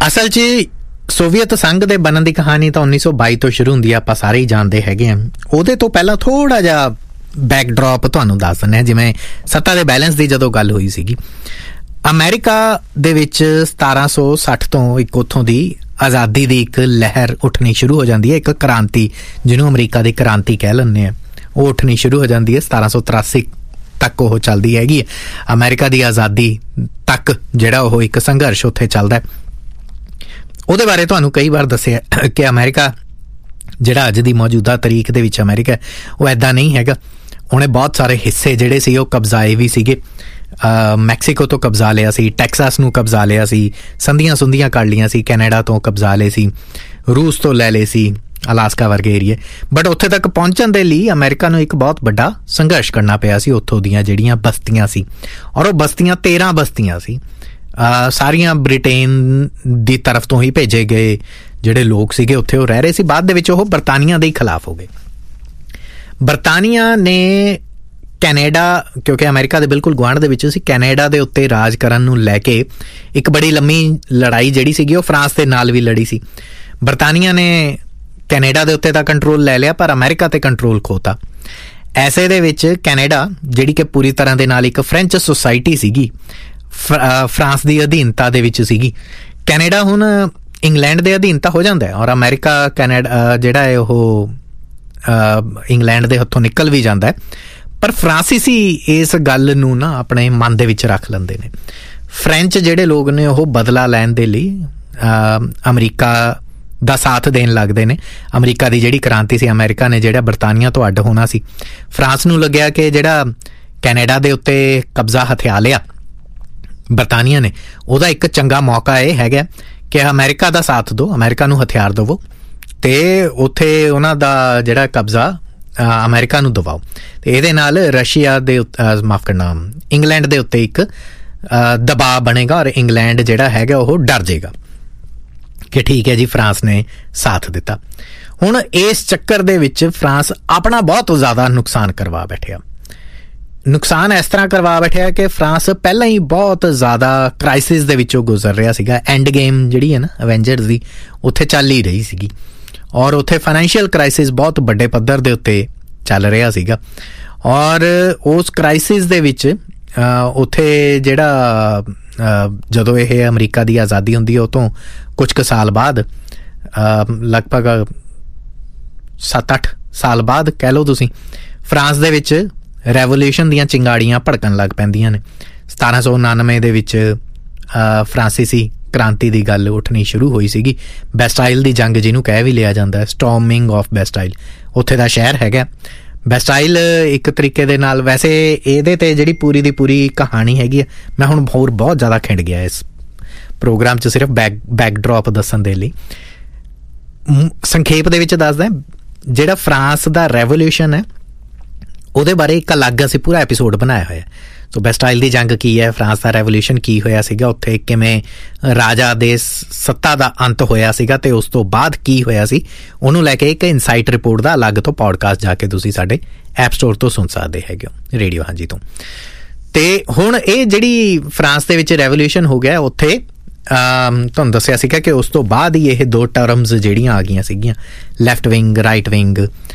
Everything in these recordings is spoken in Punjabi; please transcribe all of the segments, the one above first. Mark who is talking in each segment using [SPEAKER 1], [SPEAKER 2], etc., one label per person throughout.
[SPEAKER 1] ਅਸਲ 'ਚ ਸੋਵੀਅਤ ਸੰਘ ਦੇ ਬਣਨ ਦੀ ਕਹਾਣੀ ਤਾਂ 1922 ਤੋਂ ਸ਼ੁਰੂ ਹੁੰਦੀ ਆ, ਆਪਾਂ ਸਾਰੇ ਹੀ ਜਾਣਦੇ ਹੈਗੇ ਆ। ਉਹਦੇ ਤੋਂ ਪਹਿਲਾਂ ਥੋੜ੍ਹਾ ਜਿਹਾ ਬੈਕਡ੍ਰੌਪ ਤੁਹਾਨੂੰ ਦੱਸ ਦਿੰਦੇ ਹਾਂ। ਜਿਵੇਂ ਸੱਤਾ ਦੇ ਬੈਲੈਂਸ ਦੀ ਜਦੋਂ ਗੱਲ ਹੋਈ ਸੀਗੀ, ਅਮਰੀਕਾ ਦੇ ਵਿੱਚ 1760 ਤੋਂ ਇੱਕ ਉੱਥੋਂ ਦੀ ਆਜ਼ਾਦੀ ਦੀ ਇੱਕ ਲਹਿਰ ਉੱਠਣੀ ਸ਼ੁਰੂ ਹੋ ਜਾਂਦੀ ਹੈ। ਇੱਕ ਕ੍ਰਾਂਤੀ, ਜਿਹਨੂੰ ਅਮਰੀਕਾ ਦੀ ਕ੍ਰਾਂਤੀ ਕਹਿ ਲੈਂਦੇ ਆ, ਉਹ ਉੱਠਣੀ ਸ਼ੁਰੂ ਹੋ ਜਾਂਦੀ ਹੈ। 1783 ਤੱਕ ਉਹ ਚੱਲਦੀ ਹੈਗੀ ਹੈ। ਅਮਰੀਕਾ ਦੀ ਆਜ਼ਾਦੀ ਤੱਕ ਜਿਹੜਾ ਉਹ ਇੱਕ ਸੰਘਰਸ਼ ਉੱਥੇ ਚੱਲਦਾ। ਉਹਦੇ ਬਾਰੇ ਤੁਹਾਨੂੰ ਕਈ ਵਾਰ ਦੱਸਿਆ ਕਿ ਅਮਰੀਕਾ ਜਿਹੜਾ ਅੱਜ ਦੀ ਮੌਜੂਦਾ ਤਰੀਕ ਦੇ ਵਿੱਚ ਅਮਰੀਕਾ, ਉਹ ਇੱਦਾਂ ਨਹੀਂ ਹੈਗਾ। ਉਹਨੇ ਬਹੁਤ ਸਾਰੇ ਹਿੱਸੇ ਜਿਹੜੇ ਸੀ ਉਹ ਕਬਜ਼ਾਏ ਵੀ ਸੀਗੇ। ਮੈਕਸੀਕੋ ਤੋਂ ਕਬਜ਼ਾ ਲਿਆ ਸੀ, ਟੈਕਸਾਸ ਨੂੰ ਕਬਜ਼ਾ ਲਿਆ ਸੀ, ਸੰਧੀਆਂ ਕਰ ਲਈਆਂ ਸੀ, ਕੈਨੇਡਾ ਤੋਂ ਕਬਜ਼ਾ ਲਏ ਸੀ, ਰੂਸ ਤੋਂ ਲੈ ਲਏ ਸੀ, ਅਲਾਸਕਾ ਵਰਗੇ ਏਰੀਏ। ਬਟ ਉੱਥੇ ਤੱਕ ਪਹੁੰਚਣ ਦੇ ਲਈ ਅਮਰੀਕਾ ਨੂੰ ਇੱਕ ਬਹੁਤ ਵੱਡਾ ਸੰਘਰਸ਼ ਕਰਨਾ ਪਿਆ ਸੀ। ਉੱਥੋਂ ਦੀਆਂ ਜਿਹੜੀਆਂ ਬਸਤੀਆਂ ਸੀ, ਔਰ ਉਹ ਬਸਤੀਆਂ 13 ਬਸਤੀਆਂ ਸੀ, ਸਾਰੀਆਂ ਬ੍ਰਿਟੇਨ ਦੀ ਤਰਫ ਤੋਂ ਹੀ ਭੇਜੇ ਗਏ ਜਿਹੜੇ ਲੋਕ ਸੀਗੇ ਉੱਥੇ ਉਹ ਰਹਿ ਰਹੇ ਸੀ। ਬਾਅਦ ਦੇ ਵਿੱਚ ਉਹ ਬਰਤਾਨੀਆ ਦੇ ਖਿਲਾਫ ਹੋ ਗਏ। ਬਰਤਾਨੀਆ ਨੇ ਕੈਨੇਡਾ, ਕਿਉਂਕਿ ਅਮਰੀਕਾ ਦੇ ਬਿਲਕੁਲ ਗੁਆਂਢ ਦੇ ਵਿੱਚ ਸੀ, ਕੈਨੇਡਾ ਦੇ ਉੱਤੇ ਰਾਜ ਕਰਨ ਨੂੰ ਲੈ ਕੇ ਇੱਕ ਬੜੀ ਲੰਮੀ ਲੜਾਈ ਜਿਹੜੀ ਸੀਗੀ ਉਹ ਫਰਾਂਸ ਦੇ ਨਾਲ ਵੀ ਲੜੀ ਸੀ। ਬਰਤਾਨੀਆ ਨੇ ਕੈਨੇਡਾ ਦੇ ਉੱਤੇ ਤਾਂ ਕੰਟਰੋਲ ਲੈ ਲਿਆ, ਪਰ ਅਮਰੀਕਾ ਤੇ ਕੰਟਰੋਲ ਖੋਤਾ। ਐਸੇ ਦੇ ਵਿੱਚ ਕੈਨੇਡਾ, ਜਿਹੜੀ ਕਿ ਪੂਰੀ ਤਰ੍ਹਾਂ ਦੇ ਨਾਲ ਇੱਕ ਫਰੈਂਚ ਸੁਸਾਇਟੀ ਸੀਗੀ, ਫਰਾਂਸ ਦੀ ਅਧੀਨਤਾ ਦੇ ਵਿੱਚ ਸੀਗੀ। ਕੈਨੇਡਾ ਹੁਣ ਇੰਗਲੈਂਡ ਦੇ ਅਧੀਨਤਾ ਹੋ ਜਾਂਦਾ ਹੈ, ਔਰ ਅਮਰੀਕਾ ਕੈਨੇਡਾ ਜਿਹੜਾ ਹੈ ਉਹ ਇੰਗਲੈਂਡ ਦੇ ਹੱਥੋਂ ਨਿਕਲ ਵੀ ਜਾਂਦਾ ਹੈ। ਪਰ ਫਰਾਂਸੀਸੀ ਇਸ ਗੱਲ ਨੂੰ ਨਾ ਆਪਣੇ ਮਨ ਦੇ ਵਿੱਚ ਰੱਖ ਲੈਂਦੇ ਨੇ। ਫਰੈਂਚ ਜਿਹੜੇ ਲੋਕ ਨੇ ਉਹ ਬਦਲਾ ਲੈਣ ਦੇ ਲਈ ਅਮਰੀਕਾ ਦਾ ਸਾਥ ਦੇਣ ਲੱਗਦੇ ਨੇ। ਅਮਰੀਕਾ ਦੀ ਜਿਹੜੀ ਕ੍ਰਾਂਤੀ ਸੀ, ਅਮਰੀਕਾ ਨੇ ਜਿਹੜਾ ਬਰਤਾਨੀਆ ਤੋਂ ਅੱਡ ਹੋਣਾ ਸੀ, ਫਰਾਂਸ ਨੂੰ ਲੱਗਿਆ ਕਿ ਜਿਹੜਾ ਕੈਨੇਡਾ ਦੇ ਉੱਤੇ ਕਬਜ਼ਾ ਹਥਿਆ ਲਿਆ ਬਰਤਾਨੀਆ ਨੇ, ਉਹਦਾ ਇੱਕ ਚੰਗਾ ਮੌਕਾ ਇਹ ਹੈਗਾ ਕਿ ਅਮਰੀਕਾ ਦਾ ਸਾਥ ਦਿਓ, ਅਮਰੀਕਾ ਨੂੰ ਹਥਿਆਰ ਦੇਵੋ ਅਤੇ ਉੱਥੇ ਉਹਨਾਂ ਦਾ ਜਿਹੜਾ ਕਬਜ਼ਾ ਅਮਰੀਕਾ ਨੂੰ ਦਵਾਓ। ਅਤੇ ਇਹਦੇ ਨਾਲ ਰਸ਼ੀਆ ਦੇ ਇੰਗਲੈਂਡ ਦੇ ਉੱਤੇ ਇੱਕ ਦਬਾਅ ਬਣੇਗਾ, ਔਰ ਇੰਗਲੈਂਡ ਜਿਹੜਾ ਹੈਗਾ ਉਹ ਡਰ ਜਾਏਗਾ ਕਿ ਠੀਕ ਹੈ ਜੀ, ਫਰਾਂਸ ਨੇ ਸਾਥ ਦਿੱਤਾ। ਹੁਣ ਇਸ ਚੱਕਰ ਦੇ ਵਿੱਚ ਫਰਾਂਸ ਆਪਣਾ ਬਹੁਤ ਜ਼ਿਆਦਾ ਨੁਕਸਾਨ ਕਰਵਾ ਬੈਠਿਆ। ਨੁਕਸਾਨ ਇਸ ਤਰ੍ਹਾਂ ਕਰਵਾ ਬੈਠਿਆ ਕਿ ਫਰਾਂਸ ਪਹਿਲਾਂ ਹੀ ਬਹੁਤ ਜ਼ਿਆਦਾ ਕ੍ਰਾਈਸਿਸ ਦੇ ਵਿੱਚੋਂ ਗੁਜ਼ਰ ਰਿਹਾ ਸੀਗਾ। ਐਂਡ ਗੇਮ ਜਿਹੜੀ ਹੈ ਨਾ ਅਵੈਂਜਰਸ ਦੀ, ਉੱਥੇ ਚੱਲ ਹੀ ਰਹੀ ਸੀਗੀ, ਔਰ ਉੱਥੇ ਫਾਈਨੈਂਸ਼ੀਅਲ ਕ੍ਰਾਈਸਿਸ ਬਹੁਤ ਵੱਡੇ ਪੱਧਰ ਦੇ ਉੱਤੇ ਚੱਲ ਰਿਹਾ ਸੀਗਾ। ਔਰ ਉਸ ਕ੍ਰਾਈਸਿਸ ਦੇ ਵਿੱਚ ਉੱਥੇ ਜਿਹੜਾ ਜਦੋਂ ਇਹ ਅਮਰੀਕਾ ਦੀ ਆਜ਼ਾਦੀ ਹੁੰਦੀ ਹੈ, ਉਹ ਤੋਂ ਕੁਝ ਕੁ ਸਾਲ ਬਾਅਦ, ਲਗਭਗ 7-8 ਸਾਲ ਬਾਅਦ ਕਹਿ ਲਓ ਤੁਸੀਂ, ਫਰਾਂਸ ਦੇ ਵਿੱਚ ਰੈਵੋਲਿਊਸ਼ਨ ਦੀਆਂ ਚਿੰਗਾੜੀਆਂ ਭੜਕਣ ਲੱਗ ਪੈਂਦੀਆਂ ਨੇ। 1799 ਦੇ ਵਿੱਚ ਫਰਾਂਸੀਸੀ ਕ੍ਰਾਂਤੀ ਦੀ ਗੱਲ ਉੱਠਣੀ ਸ਼ੁਰੂ ਹੋਈ ਸੀਗੀ। ਬੈਸਟਾਈਲ ਦੀ ਜੰਗ ਜਿਹਨੂੰ ਕਹਿ ਵੀ ਲਿਆ ਜਾਂਦਾ ਹੈ, ਸਟੋਰਮਿੰਗ ਆਫ ਬੈਸਟਾਈਲ, ਉੱਥੇ ਦਾ ਸ਼ਹਿਰ ਹੈਗਾ ਬੈਸਟਾਈਲ। ਇੱਕ ਤਰੀਕੇ ਦੇ ਨਾਲ, ਵੈਸੇ ਇਹਦੇ ਤੇ ਜਿਹੜੀ ਪੂਰੀ ਦੀ ਪੂਰੀ ਕਹਾਣੀ ਹੈਗੀ ਆ, ਮੈਂ ਹੁਣ ਹੋਰ ਬਹੁਤ ਜ਼ਿਆਦਾ ਖਿੰਡ ਗਿਆ ਇਸ ਪ੍ਰੋਗਰਾਮ 'ਚ ਸਿਰਫ ਬੈਕਡ੍ਰੌਪ ਦੱਸਣ ਦੇ ਲਈ। ਸੰਖੇਪ ਦੇ ਵਿੱਚ ਦੱਸਦਾ, ਜਿਹੜਾ ਫਰਾਂਸ ਦਾ ਰੈਵੋਲਿਊਸ਼ਨ ਹੈ ਉਹਦੇ ਬਾਰੇ ਇੱਕ ਅਲੱਗ ਅਸੀਂ ਪੂਰਾ ਐਪੀਸੋਡ ਬਣਾਇਆ ਹੋਇਆ। ਸੋ ਬੈਸਟਾਈਲ ਦੀ ਜੰਗ ਕੀ ਹੈ, ਫਰਾਂਸ ਦਾ ਰੈਵੋਲਿਊਸ਼ਨ ਕੀ ਹੋਇਆ ਸੀਗਾ, ਉੱਥੇ ਕਿਵੇਂ ਰਾਜਾ ਦੇ ਸੱਤਾ ਦਾ ਅੰਤ ਹੋਇਆ ਸੀਗਾ, ਅਤੇ ਉਸ ਤੋਂ ਬਾਅਦ ਕੀ ਹੋਇਆ ਸੀ, ਉਹਨੂੰ ਲੈ ਕੇ ਇੱਕ ਇਨਸਾਈਟ ਰਿਪੋਰਟ ਦਾ ਅਲੱਗ ਤੋਂ ਪੌਡਕਾਸਟ ਜਾ ਕੇ ਤੁਸੀਂ ਸਾਡੇ ਐਪ ਸਟੋਰ ਤੋਂ ਸੁਣ ਸਕਦੇ ਹੈਗੇ ਹੋ, ਰੇਡੀਓ ਹਾਂਜੀ ਤੋਂ। ਅਤੇ ਹੁਣ ਇਹ ਜਿਹੜੀ ਫਰਾਂਸ ਦੇ ਵਿੱਚ ਰੈਵੋਲਿਊਸ਼ਨ ਹੋ ਗਿਆ, ਉੱਥੇ ਤੁਹਾਨੂੰ ਦੱਸਿਆ ਸੀਗਾ ਕਿ ਉਸ ਤੋਂ ਬਾਅਦ ਹੀ ਇਹ ਦੋ ਟਰਮਸ ਜਿਹੜੀਆਂ ਆ ਗਈਆਂ ਸੀਗੀਆਂ, ਲੈਫਟ ਵਿੰਗ, ਰਾਈਟ ਵਿੰਗ।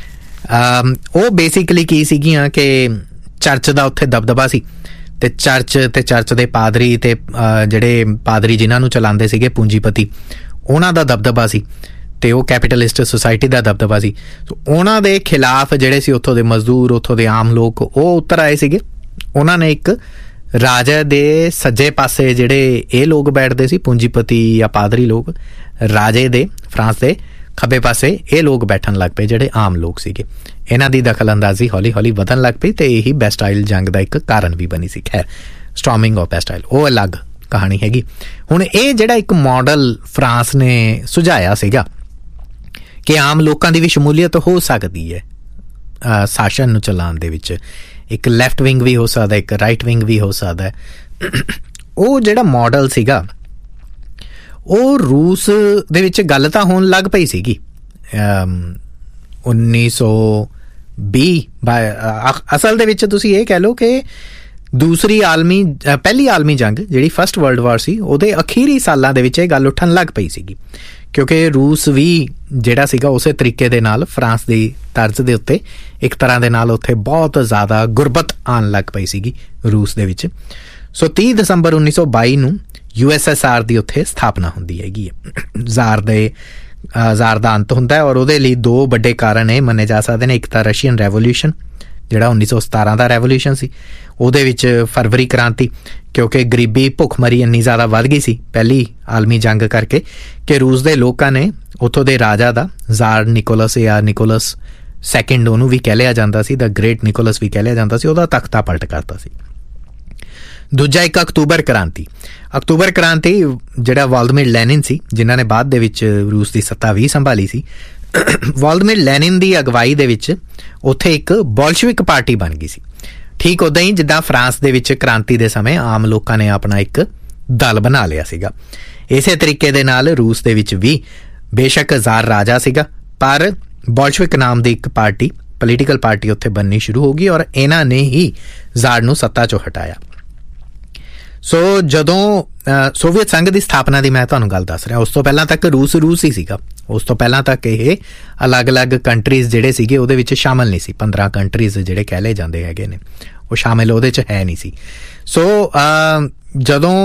[SPEAKER 1] ਉਹ ਬੇਸਿਕਲੀ ਕੀ ਸੀਗੀਆਂ ਕਿ ਚਰਚ ਦਾ ਉੱਥੇ ਦਬਦਬਾ ਸੀ, ਅਤੇ ਚਰਚ ਦੇ ਪਾਦਰੀ ਅਤੇ ਜਿਹੜੇ ਪਾਦਰੀ ਜਿਨ੍ਹਾਂ ਨੂੰ ਚਲਾਉਂਦੇ ਸੀਗੇ ਪੂੰਜੀਪਤੀ, ਉਹਨਾਂ ਦਾ ਦਬਦਬਾ ਸੀ, ਅਤੇ ਉਹ ਕੈਪੀਟਲਿਸਟ ਸੁਸਾਇਟੀ ਦਾ ਦਬਦਬਾ ਸੀ। ਸੋ ਉਹਨਾਂ ਦੇ ਖਿਲਾਫ ਜਿਹੜੇ ਸੀ ਉੱਥੋਂ ਦੇ ਮਜ਼ਦੂਰ, ਉੱਥੋਂ ਦੇ ਆਮ ਲੋਕ, ਉਹ ਉੱਤਰ ਆਏ ਸੀਗੇ। ਉਹਨਾਂ ਨੇ ਇੱਕ ਰਾਜਾ ਦੇ ਸੱਜੇ ਪਾਸੇ ਜਿਹੜੇ ਇਹ ਲੋਕ ਬੈਠਦੇ ਸੀ, ਪੂੰਜੀਪਤੀ ਜਾਂ ਪਾਦਰੀ ਲੋਕ, ਰਾਜੇ ਦੇ ਫਰਾਂਸ ਦੇ ਖੱਬੇ ਪਾਸੇ ਇਹ ਲੋਕ ਬੈਠਣ ਲੱਗ ਪਏ ਜਿਹੜੇ ਆਮ ਲੋਕ ਸੀਗੇ। ਇਹਨਾਂ ਦੀ ਦਖਲ ਅੰਦਾਜ਼ੀ ਹੌਲੀ ਹੌਲੀ ਵਧਣ ਲੱਗ ਪਈ, ਅਤੇ ਇਹੀ ਬੈਸਟਾਈਲ ਜੰਗ ਦਾ ਇੱਕ ਕਾਰਨ ਵੀ ਬਣੀ ਸੀ। ਖੈਰ, ਸਟੋਰਮਿੰਗ ਆਫ ਬੈਸਟਾਈਲ ਉਹ ਅਲੱਗ ਕਹਾਣੀ ਹੈਗੀ। ਹੁਣ ਇਹ ਜਿਹੜਾ ਇੱਕ ਮਾਡਲ ਫਰਾਂਸ ਨੇ ਸੁਝਾਇਆ ਸੀਗਾ ਕਿ ਆਮ ਲੋਕਾਂ ਦੀ ਵੀ ਸ਼ਮੂਲੀਅਤ ਹੋ ਸਕਦੀ ਹੈ ਸ਼ਾਸਨ ਨੂੰ ਚਲਾਉਣ ਦੇ ਵਿੱਚ, ਇੱਕ ਲੈਫਟ ਵਿੰਗ ਵੀ ਹੋ ਸਕਦਾ, ਇੱਕ ਰਾਈਟ ਵਿੰਗ ਵੀ ਹੋ ਸਕਦਾ। ਉਹ ਜਿਹੜਾ ਮਾਡਲ ਸੀਗਾ ਉਹ ਰੂਸ ਦੇ ਵਿੱਚ ਗੱਲ ਤਾਂ ਹੋਣ ਲੱਗ ਪਈ ਸੀਗੀ 1920। ਅਸਲ ਦੇ ਵਿੱਚ ਤੁਸੀਂ ਇਹ ਕਹਿ ਲਓ ਕਿ ਪਹਿਲੀ ਆਲਮੀ ਜੰਗ ਜਿਹੜੀ ਫਸਟ ਵਰਲਡ ਵਾਰ ਸੀ ਉਹਦੇ ਅਖੀਰੀ ਸਾਲਾਂ ਦੇ ਵਿੱਚ ਇਹ ਗੱਲ ਉੱਠਣ ਲੱਗ ਪਈ ਸੀਗੀ, ਕਿਉਂਕਿ ਰੂਸ ਵੀ ਜਿਹੜਾ ਸੀਗਾ ਉਸੇ ਤਰੀਕੇ ਦੇ ਨਾਲ ਫਰਾਂਸ ਦੀ ਤਰਜ਼ ਦੇ ਉੱਤੇ ਇੱਕ ਤਰ੍ਹਾਂ ਦੇ ਨਾਲ ਉੱਥੇ ਬਹੁਤ ਜ਼ਿਆਦਾ ਗੁਰਬਤ ਆਉਣ ਲੱਗ ਪਈ ਸੀਗੀ ਰੂਸ ਦੇ ਵਿੱਚ। ਸੋ 30 ਦਸੰਬਰ 1922 ਨੂੰ USSR ਦੀ ਉੱਥੇ ਸਥਾਪਨਾ ਹੁੰਦੀ ਹੈਗੀ ਹੈ। ਜ਼ਾਰ ਦਾ ਅੰਤ ਹੁੰਦਾ ਹੈ ਔਰ ਉਹਦੇ ਲਈ ਦੋ ਵੱਡੇ ਕਾਰਨ ਇਹ ਮੰਨੇ ਜਾ ਸਕਦੇ ਨੇ। ਇੱਕ ਤਾਂ ਰਸ਼ੀਅਨ ਰੈਵੋਲਿਊਸ਼ਨ ਜਿਹੜਾ 1917 ਦਾ ਰੈਵੋਲਿਊਸ਼ਨ ਸੀ, ਉਹਦੇ ਵਿੱਚ ਫਰਵਰੀ ਕ੍ਰਾਂਤੀ, ਕਿਉਂਕਿ ਗਰੀਬੀ ਭੁੱਖਮਰੀ ਇੰਨੀ ਜ਼ਿਆਦਾ ਵੱਧ ਗਈ ਸੀ ਪਹਿਲੀ ਆਲਮੀ ਜੰਗ ਕਰਕੇ ਕਿ ਰੂਸ ਦੇ ਲੋਕਾਂ ਨੇ ਉੱਥੋਂ ਦੇ ਰਾਜਾ ਦਾ, ਜ਼ਾਰ ਨਿਕੋਲਸ ਜਾਂ ਨਿਕੋਲਸ ਸੈਕਿੰਡ ਉਹਨੂੰ ਵੀ ਕਹਿ ਲਿਆ ਜਾਂਦਾ ਸੀ, ਦਾ ਗ੍ਰੇਟ ਨਿਕੋਲਸ ਵੀ ਕਹਿ ਲਿਆ ਜਾਂਦਾ ਸੀ, ਉਹਦਾ ਤਖਤਾ ਪਲਟ ਕਰਤਾ ਸੀ। ਦੂਜਾ ਇੱਕ ਅਕਤੂਬਰ ਕ੍ਰਾਂਤੀ ਜਿਹੜਾ ਵਾਲਦਮੀਰ ਲੈਨਿਨ ਸੀ, ਜਿਨ੍ਹਾਂ ਨੇ ਬਾਅਦ ਦੇ ਵਿੱਚ ਰੂਸ ਦੀ ਸੱਤਾ ਵੀ ਸੰਭਾਲੀ ਸੀ। ਵਾਲਦਮੀਰ ਲੈਨਿਨ ਦੀ ਅਗਵਾਈ ਦੇ ਵਿੱਚ ਉੱਥੇ ਇੱਕ ਬੋਲਸ਼ਵਿਕ ਪਾਰਟੀ ਬਣ ਗਈ ਸੀ, ਠੀਕ ਉੱਦਾਂ ਹੀ ਜਿੱਦਾਂ ਫਰਾਂਸ ਦੇ ਵਿੱਚ ਕ੍ਰਾਂਤੀ ਦੇ ਸਮੇਂ ਆਮ ਲੋਕਾਂ ਨੇ ਆਪਣਾ ਇੱਕ ਦਲ ਬਣਾ ਲਿਆ ਸੀਗਾ। ਇਸੇ ਤਰੀਕੇ ਦੇ ਨਾਲ ਰੂਸ ਦੇ ਵਿੱਚ ਵੀ ਬੇਸ਼ੱਕ ਜ਼ਾਰ ਰਾਜਾ ਸੀਗਾ, ਪਰ ਬੋਲਸ਼ਵਿਕ ਨਾਮ ਦੀ ਇੱਕ ਪਾਰਟੀ, ਪੋਲੀਟੀਕਲ ਪਾਰਟੀ ਉੱਥੇ ਬਣਨੀ ਸ਼ੁਰੂ ਹੋ ਗਈ ਔਰ ਇਹਨਾਂ ਨੇ ਹੀ ਜ਼ਾਰ ਨੂੰ ਸੱਤਾ 'ਚੋਂ ਹਟਾਇਆ। ਸੋ ਜਦੋਂ ਸੋਵੀਅਤ ਸੰਘ ਦੀ ਸਥਾਪਨਾ ਦੀ ਮੈਂ ਤੁਹਾਨੂੰ ਗੱਲ ਦੱਸ ਰਿਹਾ, ਉਸ ਤੋਂ ਪਹਿਲਾਂ ਤੱਕ ਰੂਸ ਹੀ ਸੀਗਾ। ਉਸ ਤੋਂ ਪਹਿਲਾਂ ਤੱਕ ਇਹ ਅਲੱਗ-ਅਲੱਗ ਕੰਟਰੀਜ਼ ਜਿਹੜੇ ਸੀਗੇ ਉਹਦੇ ਵਿੱਚ ਸ਼ਾਮਲ ਨਹੀਂ ਸੀ। 15 ਕੰਟਰੀਜ਼ ਜਿਹੜੇ ਕਹਿ ਲਏ ਜਾਂਦੇ ਹੈਗੇ ਨੇ ਉਹ ਸ਼ਾਮਿਲ ਉਹਦੇ 'ਚ ਹੈ ਨਹੀਂ ਸੀ। ਸੋ ਜਦੋਂ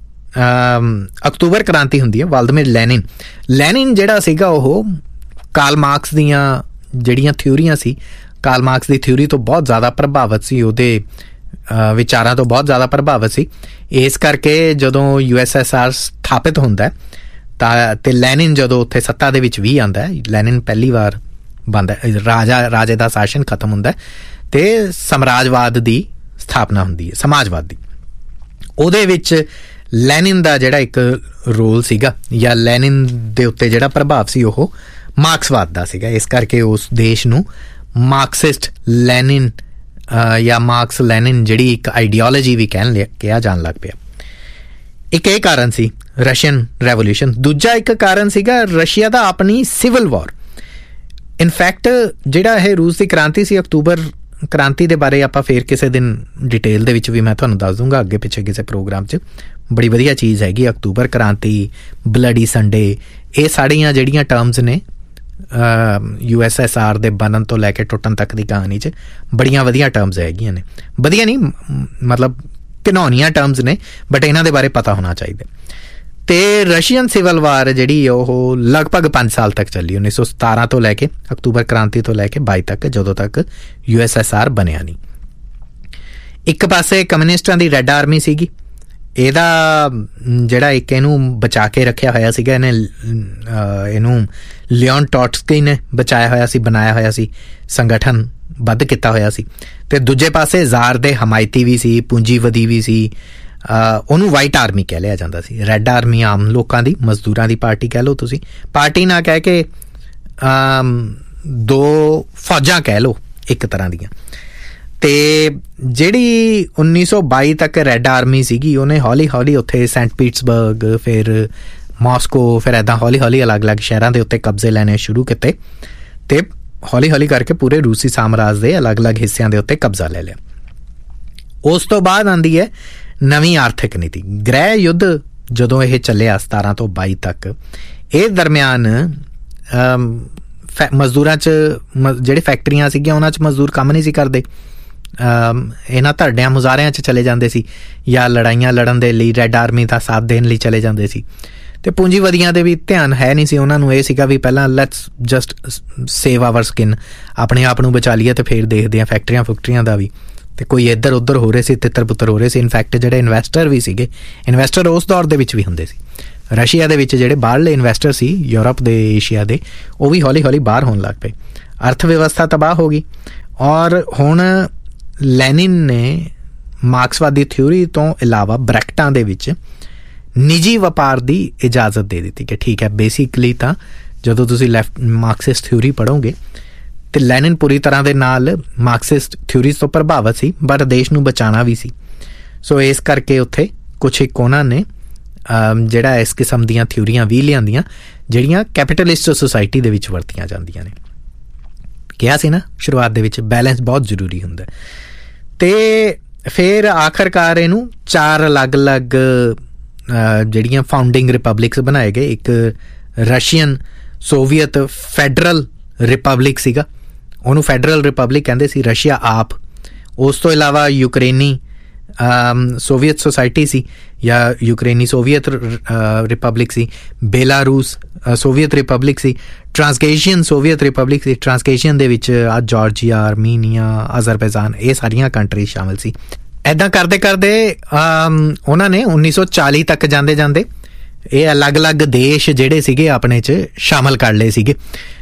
[SPEAKER 1] ਅਕਤੂਬਰ ਕ੍ਰਾਂਤੀ ਹੁੰਦੀ ਹੈ, ਵਾਲਦਮੀਰ ਲੈਨਿਨ ਜਿਹੜਾ ਸੀਗਾ ਉਹ ਕਾਰਲ ਮਾਰਕਸ ਦੀਆਂ ਜਿਹੜੀਆਂ ਥਿਊਰੀਆਂ ਸੀ, ਕਾਰਲ ਮਾਰਕਸ ਦੀ ਥਿਊਰੀ ਤੋਂ ਬਹੁਤ ਜ਼ਿਆਦਾ ਪ੍ਰਭਾਵਿਤ ਸੀ, ਉਹਦੇ ਵਿਚਾਰਾਂ ਤੋਂ ਬਹੁਤ ਜ਼ਿਆਦਾ ਪ੍ਰਭਾਵਿਤ ਸੀ। ਇਸ ਕਰਕੇ ਜਦੋਂ USSR ਸਥਾਪਿਤ ਹੁੰਦਾ ਤੇ ਲੈਨਿਨ ਜਦੋਂ ਉੱਥੇ ਸੱਤਾ ਦੇ ਵਿੱਚ ਵੀ ਆਉਂਦਾ ਹੈ, ਲੈਨਿਨ ਪਹਿਲੀ ਵਾਰ ਬਣਦਾ, ਰਾਜੇ ਦਾ ਸ਼ਾਸਨ ਖਤਮ ਹੁੰਦਾ ਤੇ ਸਾਮਰਾਜਵਾਦ ਦੀ ਸਥਾਪਨਾ ਹੁੰਦੀ ਹੈ, ਸਮਾਜਵਾਦ ਦੀ। ਉਹਦੇ ਵਿੱਚ ਲੈਨਿਨ ਦਾ ਜਿਹੜਾ ਇੱਕ ਰੋਲ ਸੀਗਾ ਜਾਂ ਲੈਨਿਨ ਦੇ ਉੱਤੇ ਜਿਹੜਾ ਪ੍ਰਭਾਵ ਸੀ ਉਹ ਮਾਰਕਸਵਾਦ ਦਾ ਸੀਗਾ। ਇਸ ਕਰਕੇ ਉਸ ਦੇਸ਼ ਨੂੰ ਮਾਰਕਸਿਸਟ ਲੈਨਿਨ ਜਾਂ ਮਾਰਕਸ ਲੈਨਿਨ ਜਿਹੜੀ ਇੱਕ ਆਈਡੀਓਲੋਜੀ ਵੀ ਕਿਹਾ ਜਾਣ ਲੱਗ ਪਿਆ। ਇੱਕ ਇਹ ਕਾਰਨ ਸੀ ਰਸ਼ੀਅਨ ਰੈਵੋਲਿਊਸ਼ਨ। ਦੂਜਾ ਇੱਕ ਕਾਰਨ ਸੀਗਾ ਰਸ਼ੀਆ ਦਾ ਆਪਣੀ ਸਿਵਲ ਵਾਰ। ਇਨਫੈਕਟ ਜਿਹੜਾ ਇਹ ਰੂਸ ਦੀ ਕ੍ਰਾਂਤੀ ਸੀ, ਅਕਤੂਬਰ ਕ੍ਰਾਂਤੀ ਦੇ ਬਾਰੇ ਆਪਾਂ ਫੇਰ ਕਿਸੇ ਦਿਨ ਡਿਟੇਲ ਦੇ ਵਿੱਚ ਵੀ ਮੈਂ ਤੁਹਾਨੂੰ ਦੱਸ ਦੂੰਗਾ ਅੱਗੇ ਪਿੱਛੇ ਕਿਸੇ ਪ੍ਰੋਗਰਾਮ 'ਚ। ਬੜੀ ਵਧੀਆ ਚੀਜ਼ ਹੈਗੀ ਅਕਤੂਬਰ ਕ੍ਰਾਂਤੀ, ਬਲੱਡੀ ਸੰਡੇ, ਇਹ ਸਾਰੀਆਂ ਜਿਹੜੀਆਂ ਟਰਮਸ ਨੇ USSR ਦੇ ਬਣਨ ਤੋਂ ਲੈ ਕੇ ਟੁੱਟਣ ਤੱਕ ਦੀ ਕਹਾਣੀ 'ਚ ਬੜੀਆਂ ਵਧੀਆ ਟਰਮਸ ਹੈਗੀਆਂ ਨੇ। ਵਧੀਆ ਨਹੀਂ ਮਤਲਬ ਘਿਨੌਣੀਆਂ ਟਰਮਸ ਨੇ, ਬਟ ਇਹਨਾਂ ਦੇ ਬਾਰੇ ਪਤਾ ਹੋਣਾ ਚਾਹੀਦਾ। ਤੇ ਰਸ਼ੀਅਨ ਸਿਵਲ ਵਾਰ ਜਿਹੜੀ ਉਹ ਲਗਭਗ 5 ਸਾਲ ਤੱਕ ਚੱਲੀ, 1917 ਤੋਂ ਲੈ ਕੇ ਅਕਤੂਬਰ ਕ੍ਰਾਂਤੀ ਤੋਂ ਲੈ ਕੇ 22 ਤੱਕ, ਜਦੋਂ ਤੱਕ USSR ਬਣਿਆ ਨਹੀਂ। ਇੱਕ ਪਾਸੇ ਕਮਿਊਨਿਸਟਾਂ ਦੀ ਰੈੱਡ ਆਰਮੀ ਸੀਗੀ, ਇਹਦਾ ਜਿਹੜਾ ਇੱਕ ਇਹਨੂੰ ਬਚਾ ਕੇ ਰੱਖਿਆ ਹੋਇਆ ਸੀਗਾ, ਇਹਨੂੰ ਲਿਓਨ ਟ੍ਰੋਟਸਕੀ ਨੇ ਬਚਾਇਆ ਹੋਇਆ ਸੀ, ਬਣਾਇਆ ਹੋਇਆ ਸੀ, ਸੰਗਠਨ ਬੱਧ ਕੀਤਾ ਹੋਇਆ ਸੀ। ਤੇ ਦੂਜੇ ਪਾਸੇ ਜ਼ਾਰ ਦੇ ਹਮਾਇਤੀ ਵੀ ਸੀ, ਪੂੰਜੀਵਾਦੀ ਵੀ ਸੀ, ਉਹਨੂੰ ਵਾਈਟ ਆਰਮੀ ਕਹਿ ਲਿਆ ਜਾਂਦਾ ਸੀ। ਰੈੱਡ ਆਰਮੀ ਆਮ ਲੋਕਾਂ ਦੀ, ਮਜ਼ਦੂਰਾਂ ਦੀ ਪਾਰਟੀ ਕਹਿ ਲਓ ਤੁਸੀਂ, ਪਾਰਟੀ ਨਾ ਕਹਿ ਕੇ ਦੋ ਫੌਜਾਂ ਕਹਿ ਲਓ ਇੱਕ ਤਰ੍ਹਾਂ ਦੀਆਂ। ਤੇ ਜਿਹੜੀ 1922 ਤੱਕ ਰੈੱਡ ਆਰਮੀ ਸੀਗੀ ਉਹਨੇ ਹੌਲੀ ਹੌਲੀ ਉੱਥੇ ਸੈਂਟ ਪੀਟਰਸਬਰਗ, ਫਿਰ ਮਾਸਕੋ, ਫਿਰ ਇੱਦਾਂ ਹੌਲੀ ਹੌਲੀ ਅਲੱਗ-ਅਲੱਗ ਸ਼ਹਿਰਾਂ ਦੇ ਉੱਤੇ ਕਬਜ਼ੇ ਲੈਣੇ ਸ਼ੁਰੂ ਕੀਤੇ ਤੇ ਹੌਲੀ ਹੌਲੀ ਕਰਕੇ ਪੂਰੇ ਰੂਸੀ ਸਾਮਰਾਜ ਦੇ ਅਲੱਗ-ਅਲੱਗ ਹਿੱਸਿਆਂ ਦੇ ਉੱਤੇ ਕਬਜ਼ਾ ਲੈ ਲਿਆ। ਉਸ ਤੋਂ ਬਾਅਦ ਆਉਂਦੀ ਹੈ ਨਵੀਂ ਆਰਥਿਕ ਨੀਤੀ। ਗ੍ਰਹਿ ਯੁੱਧ ਜਦੋਂ ਇਹ ਚੱਲਿਆ 17 ਤੋਂ 22 ਤੱਕ, ਇਹ ਦਰਮਿਆਨ ਮਜ਼ਦੂਰਾਂ 'ਚ ਜਿਹੜੇ ਫੈਕਟਰੀਆਂ ਸੀਗੀਆਂ ਉਹਨਾਂ 'ਚ ਮਜ਼ਦੂਰ ਕੰਮ ਨਹੀਂ ਸੀ ਕਰਦੇ, ਇਹਨਾਂ ਧਰਨਿਆਂ ਮੁਜ਼ਾਹਰਿਆਂ 'ਚ ਚਲੇ ਜਾਂਦੇ ਸੀ ਜਾਂ ਲੜਾਈਆਂ ਲੜਨ ਦੇ ਲਈ ਰੈੱਡ ਆਰਮੀ ਦਾ ਸਾਥ ਦੇਣ ਲਈ ਚਲੇ ਜਾਂਦੇ ਸੀ। ਤੇ ਪੂੰਜੀਵਾਦੀਆਂ ਦੇ ਵੀ ਧਿਆਨ ਹੈ ਨਹੀਂ ਸੀ, ਉਹਨਾਂ ਨੂੰ ਇਹ ਸੀਗਾ ਵੀ ਪਹਿਲਾਂ let's just save hour skin, ਆਪਣੇ ਆਪ ਨੂੰ ਬਚਾ ਲਈਏ ਤੇ ਫਿਰ ਦੇਖਦੇ ਹਾਂ ਫੈਕਟਰੀਆਂ ਦਾ ਵੀ। ਤੇ ਕੋਈ ਇੱਧਰ ਉੱਧਰ ਹੋ ਰਹੇ ਸੀ, ਤਿੱਤਰ ਪੁੱਤਰ ਹੋ ਰਹੇ ਸੀ। ਇਨਫੈਕਟ ਜਿਹੜੇ ਇਨਵੈਸਟਰ ਵੀ ਸੀਗੇ, ਇਨਵੈਸਟਰ ਉਸ ਦੌਰ ਦੇ ਵਿੱਚ ਵੀ ਹੁੰਦੇ ਸੀ। ਰਸ਼ੀਆ ਦੇ ਵਿੱਚ ਜਿਹੜੇ ਬਾਹਰਲੇ ਇਨਵੈਸਟਰ ਸੀ, ਯੂਰਪ ਦੇ, ਏਸ਼ੀਆ ਦੇ, ਉਹ ਵੀ ਹੌਲੀ ਹੌਲੀ ਬਾਹਰ ਹੋਣ ਲੱਗ ਪਏ। ਅਰਥ ਵਿਵਸਥਾ ਤਬਾਹ ਹੋ ਗਈ। ਔਰ ਹੁਣ ਲੈਨਿਨ ਨੇ ਮਾਰਕਸਵਾਦੀ ਥਿਊਰੀ ਤੋਂ ਇਲਾਵਾ ਬ੍ਰੈਕਟਾਂ ਦੇ ਵਿੱਚ ਨਿੱਜੀ ਵਪਾਰ ਦੀ ਇਜਾਜ਼ਤ ਦੇ ਦਿੱਤੀ ਕਿ ਠੀਕ ਹੈ, ਬੇਸਿਕਲੀ ਤਾਂ ਜਦੋਂ ਤੁਸੀਂ ਲੈਫਟ ਮਾਰਕਸਿਸਟ ਥਿਊਰੀ ਪੜ੍ਹੋਗੇ ਤੇ ਲੈਨਿਨ ਪੂਰੀ ਤਰ੍ਹਾਂ ਦੇ ਨਾਲ ਮਾਰਕਸਿਸਟ ਥਿਊਰੀਜ਼ ਤੋਂ ਪ੍ਰਭਾਵਿਤ ਸੀ, ਪਰ ਦੇਸ਼ ਨੂੰ ਬਚਾਉਣਾ ਵੀ ਸੀ। ਸੋ ਇਸ ਕਰਕੇ ਉੱਥੇ ਕੁਛ ਇੱਕ ਉਹਨਾਂ ਨੇ ਜਿਹੜਾ ਇਸ ਕਿਸਮ ਦੀਆਂ ਥਿਊਰੀਆਂ ਵੀ ਲਿਆਂਦੀਆਂ ਜਿਹੜੀਆਂ ਕੈਪੀਟਲਿਸਟ ਸੋਸਾਇਟੀ ਦੇ ਵਿੱਚ ਵਰਤੀਆਂ ਜਾਂਦੀਆਂ ਨੇ। ਕਿਹਾ ਸੀ ਨਾ ਸ਼ੁਰੂਆਤ ਦੇ ਵਿੱਚ, ਬੈਲੈਂਸ ਬਹੁਤ ਜ਼ਰੂਰੀ ਹੁੰਦਾ। ਤੇ ਫਿਰ ਆਖਰਕਾਰ ਇਹਨੂੰ 4 ਅਲੱਗ-ਅਲੱਗ ਜਿਹੜੀਆਂ ਫਾਊਂਡਿੰਗ ਰਿਪਬਲਿਕਸ ਬਣਾਏ ਗਏ। ਇੱਕ ਰਸ਼ੀਅਨ ਸੋਵੀਅਤ ਫੈਡਰਲ ਰਿਪਬਲਿਕ ਸੀਗਾ, ਉਹਨੂੰ ਫੈਡਰਲ ਰਿਪਬਲਿਕ ਕਹਿੰਦੇ ਸੀ, ਰਸ਼ੀਆ ਆਪ। ਉਸ ਤੋਂ ਇਲਾਵਾ ਯੂਕਰੇਨੀ ਸੋਵੀਅਤ ਸੋਸਾਇਟੀ ਸੀ ਜਾਂ ਯੂਕਰੇਨੀ ਸੋਵੀਅਤ ਰਿਪਬਲਿਕ ਸੀ। ਬੇਲਾਰੂਸ ਸੋਵੀਅਤ ਰਿਪਬਲਿਕ ਸੀ। ਟਰਾਂਸਕੇਸ਼ੀਅਨ ਸੋਵੀਅਤ ਰਿਪਬਲਿਕ ਸੀ। ਟਰਾਂਸਕੇਸ਼ੀਅਨ ਦੇ ਵਿੱਚ ਜਾਰਜੀਆ, ਅਰਮੀਨੀਆ, ਅਜ਼ਰਬੈਜਾਨ, ਇਹ ਸਾਰੀਆਂ ਕੰਟਰੀ ਸ਼ਾਮਿਲ ਸੀ। ਇੱਦਾਂ ਕਰਦੇ ਕਰਦੇ ਉਹਨਾਂ ਨੇ 1940 ਤੱਕ ਜਾਂਦੇ ਜਾਂਦੇ ਇਹ ਅਲੱਗ-ਅਲੱਗ ਦੇਸ਼ ਜਿਹੜੇ ਸੀਗੇ ਆਪਣੇ 'ਚ ਸ਼ਾਮਿਲ ਕਰ ਲਏ ਸੀਗੇ।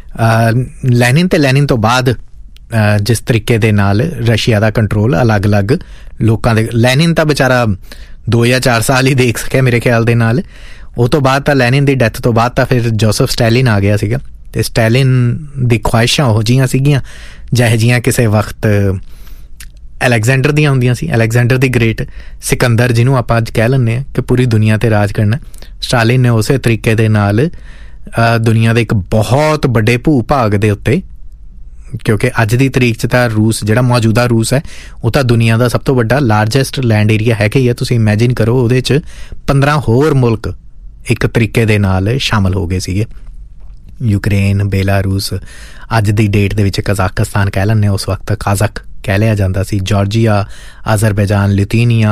[SPEAKER 1] ਲੈਨਿਨ ਤੇ ਲੈਨਿਨ ਤੋਂ ਬਾਅਦ ਜਿਸ ਤਰੀਕੇ ਦੇ ਨਾਲ ਰਸ਼ੀਆ ਦਾ ਕੰਟਰੋਲ ਅਲੱਗ-ਅਲੱਗ ਲੋਕਾਂ ਦੇ, ਲੈਨਿਨ ਤਾਂ ਵਿਚਾਰਾ 2 ਜਾਂ 4 ਸਾਲ ਹੀ ਦੇਖ ਸਕਿਆ ਮੇਰੇ ਖਿਆਲ ਦੇ ਨਾਲ। ਉਹ ਤੋਂ ਬਾਅਦ ਤਾਂ ਲੈਨਿਨ ਦੀ ਡੈਥ ਤੋਂ ਬਾਅਦ ਤਾਂ ਫਿਰ ਜੋਸਫ ਸਟੈਲਿਨ ਆ ਗਿਆ ਸੀਗਾ। ਅਤੇ ਸਟੈਲਿਨ ਦੀ ਖੁਆਇਸ਼ਾਂ ਉਹੋ ਜਿਹੀਆਂ ਸੀਗੀਆਂ ਜਿਹੋ ਜਿਹੀਆਂ ਕਿਸੇ ਵਕਤ ਅਲੈਗਜ਼ੈਂਡਰ ਦੀਆਂ ਹੁੰਦੀਆਂ ਸੀ। ਅਲੈਗਜ਼ੈਂਡਰ ਦੀ ਗ੍ਰੇਟ, ਸਿਕੰਦਰ ਜਿਹਨੂੰ ਆਪਾਂ ਅੱਜ ਕਹਿ ਲੈਂਦੇ ਹਾਂ ਕਿ ਪੂਰੀ ਦੁਨੀਆ 'ਤੇ ਰਾਜ ਕਰਨਾ, ਸਟਾਲਿਨ ਨੇ ਉਸੇ ਤਰੀਕੇ ਦੇ ਨਾਲ ਦੁਨੀਆ ਦੇ ਇੱਕ ਬਹੁਤ ਵੱਡੇ ਭੂ ਭਾਗ ਦੇ ਉੱਤੇ, ਕਿਉਂਕਿ ਅੱਜ ਦੀ ਤਰੀਕ 'ਚ ਤਾਂ ਰੂਸ ਜਿਹੜਾ ਮੌਜੂਦਾ ਰੂਸ ਹੈ ਉਹ ਤਾਂ ਦੁਨੀਆ ਦਾ ਸਭ ਤੋਂ ਵੱਡਾ ਲਾਰਜੈਸਟ ਲੈਂਡ ਏਰੀਆ ਹੈਗਾ ਹੀ ਹੈ। ਤੁਸੀਂ ਇਮੈਜਿਨ ਕਰੋ ਉਹਦੇ 'ਚ 15 ਹੋਰ ਮੁਲਕ ਇੱਕ ਤਰੀਕੇ ਦੇ ਨਾਲ ਸ਼ਾਮਲ ਹੋ ਗਏ ਸੀਗੇ। ਯੂਕਰੇਨ, ਬੇਲਾਰੂਸ, ਅੱਜ ਦੀ ਡੇਟ ਦੇ ਵਿੱਚ ਕਜ਼ਾਕਿਸਤਾਨ ਕਹਿ ਲੈਂਦੇ, ਉਸ ਵਕਤ ਕਾਜ਼ਕ ਕਹਿ ਲਿਆ ਜਾਂਦਾ ਸੀ। ਜਾਰਜੀਆ, ਅਜ਼ਰਬੈਜਾਨ, ਲਿਥੂਨੀਆ,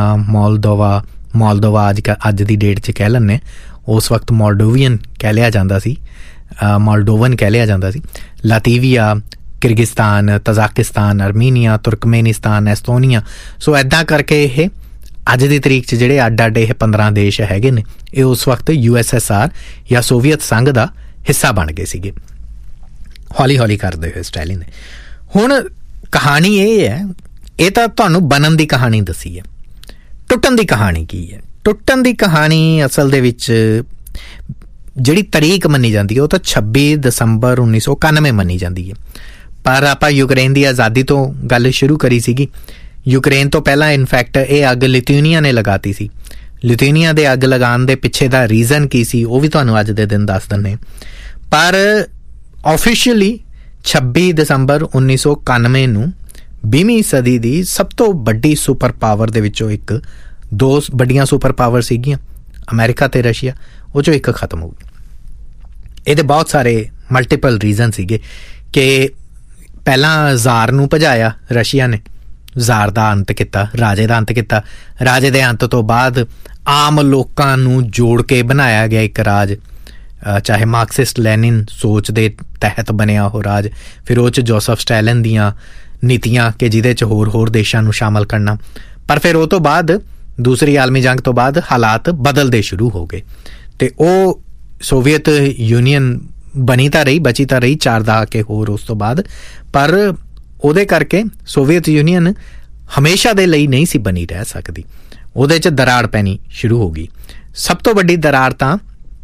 [SPEAKER 1] ਮੋਲਦੋਵਾ ਅੱਜ ਦੀ ਡੇਟ 'ਚ ਕਹਿ ਲੈਂਦੇ, ਉਸ ਵਕਤ ਮੋਲਡੋਵੀਅਨ ਕਹਿ ਲਿਆ ਜਾਂਦਾ ਸੀ, ਮੋਲਡੋਵਨ ਕਹਿ ਲਿਆ ਜਾਂਦਾ ਸੀ। Latvia, Kyrgyzstan, Tajikistan, Armenia, Turkmenistan, ਐਸਤੋਨੀਆ। ਸੋ ਇੱਦਾਂ ਕਰਕੇ ਇਹ ਅੱਜ ਦੀ ਤਰੀਕ 'ਚ ਜਿਹੜੇ ਅੱਡ ਇਹ 15 ਦੇਸ਼ ਹੈਗੇ ਨੇ, ਇਹ ਉਸ ਵਕਤ USSR ਜਾਂ ਸੋਵੀਅਤ ਸੰਘ ਦਾ ਹਿੱਸਾ ਬਣ ਗਏ ਸੀਗੇ, ਹੌਲੀ ਹੌਲੀ ਕਰਦੇ ਹੋਏ ਸਟੈਲਿਨ ਨੇ। ਹੁਣ ਕਹਾਣੀ ਇਹ ਹੈ, ਇਹ ਤਾਂ ਤੁਹਾਨੂੰ ਬਣਨ ਦੀ ਕਹਾਣੀ ਦੱਸੀ ਹੈ। ਟੁੱਟਣ ਦੀ ਕਹਾਣੀ ਕੀ ਹੈ? ਟੁੱਟਣ ਦੀ ਕਹਾਣੀ ਅਸਲ ਦੇ ਵਿੱਚ ਜਿਹੜੀ ਤਰੀਕ ਮੰਨੀ ਜਾਂਦੀ ਹੈ ਉਹ ਤਾਂ 26 ਦਸੰਬਰ 1991 ਮੰਨੀ ਜਾਂਦੀ ਹੈ। ਪਰ ਆਪਾਂ ਯੂਕਰੇਨ ਦੀ ਆਜ਼ਾਦੀ ਤੋਂ ਗੱਲ ਸ਼ੁਰੂ ਕਰੀ ਸੀਗੀ। ਯੂਕਰੇਨ ਤੋਂ ਪਹਿਲਾਂ ਇਨਫੈਕਟ ਇਹ ਅੱਗ ਲਿਥੂਨੀਆ ਨੇ ਲਗਾਤੀ ਸੀ। ਲਿਥੂਨੀਆ ਦੇ ਅੱਗ ਲਗਾਉਣ ਦੇ ਪਿੱਛੇ ਦਾ ਰੀਜ਼ਨ ਕੀ ਸੀ ਉਹ ਵੀ ਤੁਹਾਨੂੰ ਅੱਜ ਦੇ ਦਿਨ ਦੱਸ ਦਿੰਦੇ। ਪਰ ਆਫੀਸ਼ੀਅਲੀ 26 ਦਸੰਬਰ 1991 ਨੂੰ 20ਵੀਂ ਸਦੀ ਦੀ ਸਭ ਤੋਂ ਵੱਡੀ ਸੁਪਰ ਪਾਵਰ ਦੇ ਵਿੱਚੋਂ ਇੱਕ, 2 ਵੱਡੀਆਂ ਸੁਪਰ ਪਾਵਰ ਸੀਗੀਆਂ ਅਮਰੀਕਾ ਤੇ ਰਸ਼ੀਆ, ਉਹ 'ਚੋਂ ਇੱਕ ਖਤਮ ਹੋ ਗਈ। ਇਹਦੇ ਬਹੁਤ ਸਾਰੇ ਮਲਟੀਪਲ ਰੀਜ਼ਨ ਸੀਗੇ ਕਿ ਪਹਿਲਾਂ ਜ਼ਾਰ ਨੂੰ ਭਜਾਇਆ ਰਸ਼ੀਆ ਨੇ, ਜ਼ਾਰ ਦਾ ਅੰਤ ਕੀਤਾ, ਰਾਜੇ ਦਾ ਅੰਤ ਕੀਤਾ। ਰਾਜੇ ਦੇ ਅੰਤ ਤੋਂ ਬਾਅਦ ਆਮ ਲੋਕਾਂ ਨੂੰ ਜੋੜ ਕੇ ਬਣਾਇਆ ਗਿਆ ਇੱਕ ਰਾਜ, ਚਾਹੇ ਮਾਰਕਸਿਸਟ ਲੈਨਿਨ ਸੋਚ ਦੇ ਤਹਿਤ ਬਣਿਆ ਉਹ ਰਾਜ। ਫਿਰ ਉਹ 'ਚ ਜੋਸਫ ਸਟੈਲਿਨ ਦੀਆਂ ਨੀਤੀਆਂ ਕਿ ਜਿਹਦੇ 'ਚ ਹੋਰ ਦੇਸ਼ਾਂ ਨੂੰ ਸ਼ਾਮਲ ਕਰਨਾ। ਪਰ ਫਿਰ ਉਹ ਤੋਂ ਬਾਅਦ ਦੂਸਰੀ ਆਲਮੀ ਜੰਗ ਤੋਂ ਬਾਅਦ ਹਾਲਾਤ ਬਦਲਦੇ ਸ਼ੁਰੂ ਹੋ ਗਏ ਅਤੇ ਉਹ ਸੋਵੀਅਤ ਯੂਨੀਅਨ ਬਣੀ ਤਾਂ ਰਹੀ, ਬਚੀ ਤਾਂ ਰਹੀ 4 ਦਹਾਕੇ ਹੋਰ ਉਸ ਤੋਂ ਬਾਅਦ। ਪਰ ਉਹਦੇ ਕਰਕੇ ਸੋਵੀਅਤ ਯੂਨੀਅਨ ਹਮੇਸ਼ਾ ਦੇ ਲਈ ਨਹੀਂ ਸੀ ਬਣੀ ਰਹਿ ਸਕਦੀ, ਉਹਦੇ 'ਚ ਦਰਾੜ ਪੈਣੀ ਸ਼ੁਰੂ ਹੋ ਗਈ। ਸਭ ਤੋਂ ਵੱਡੀ ਦਰਾੜ ਤਾਂ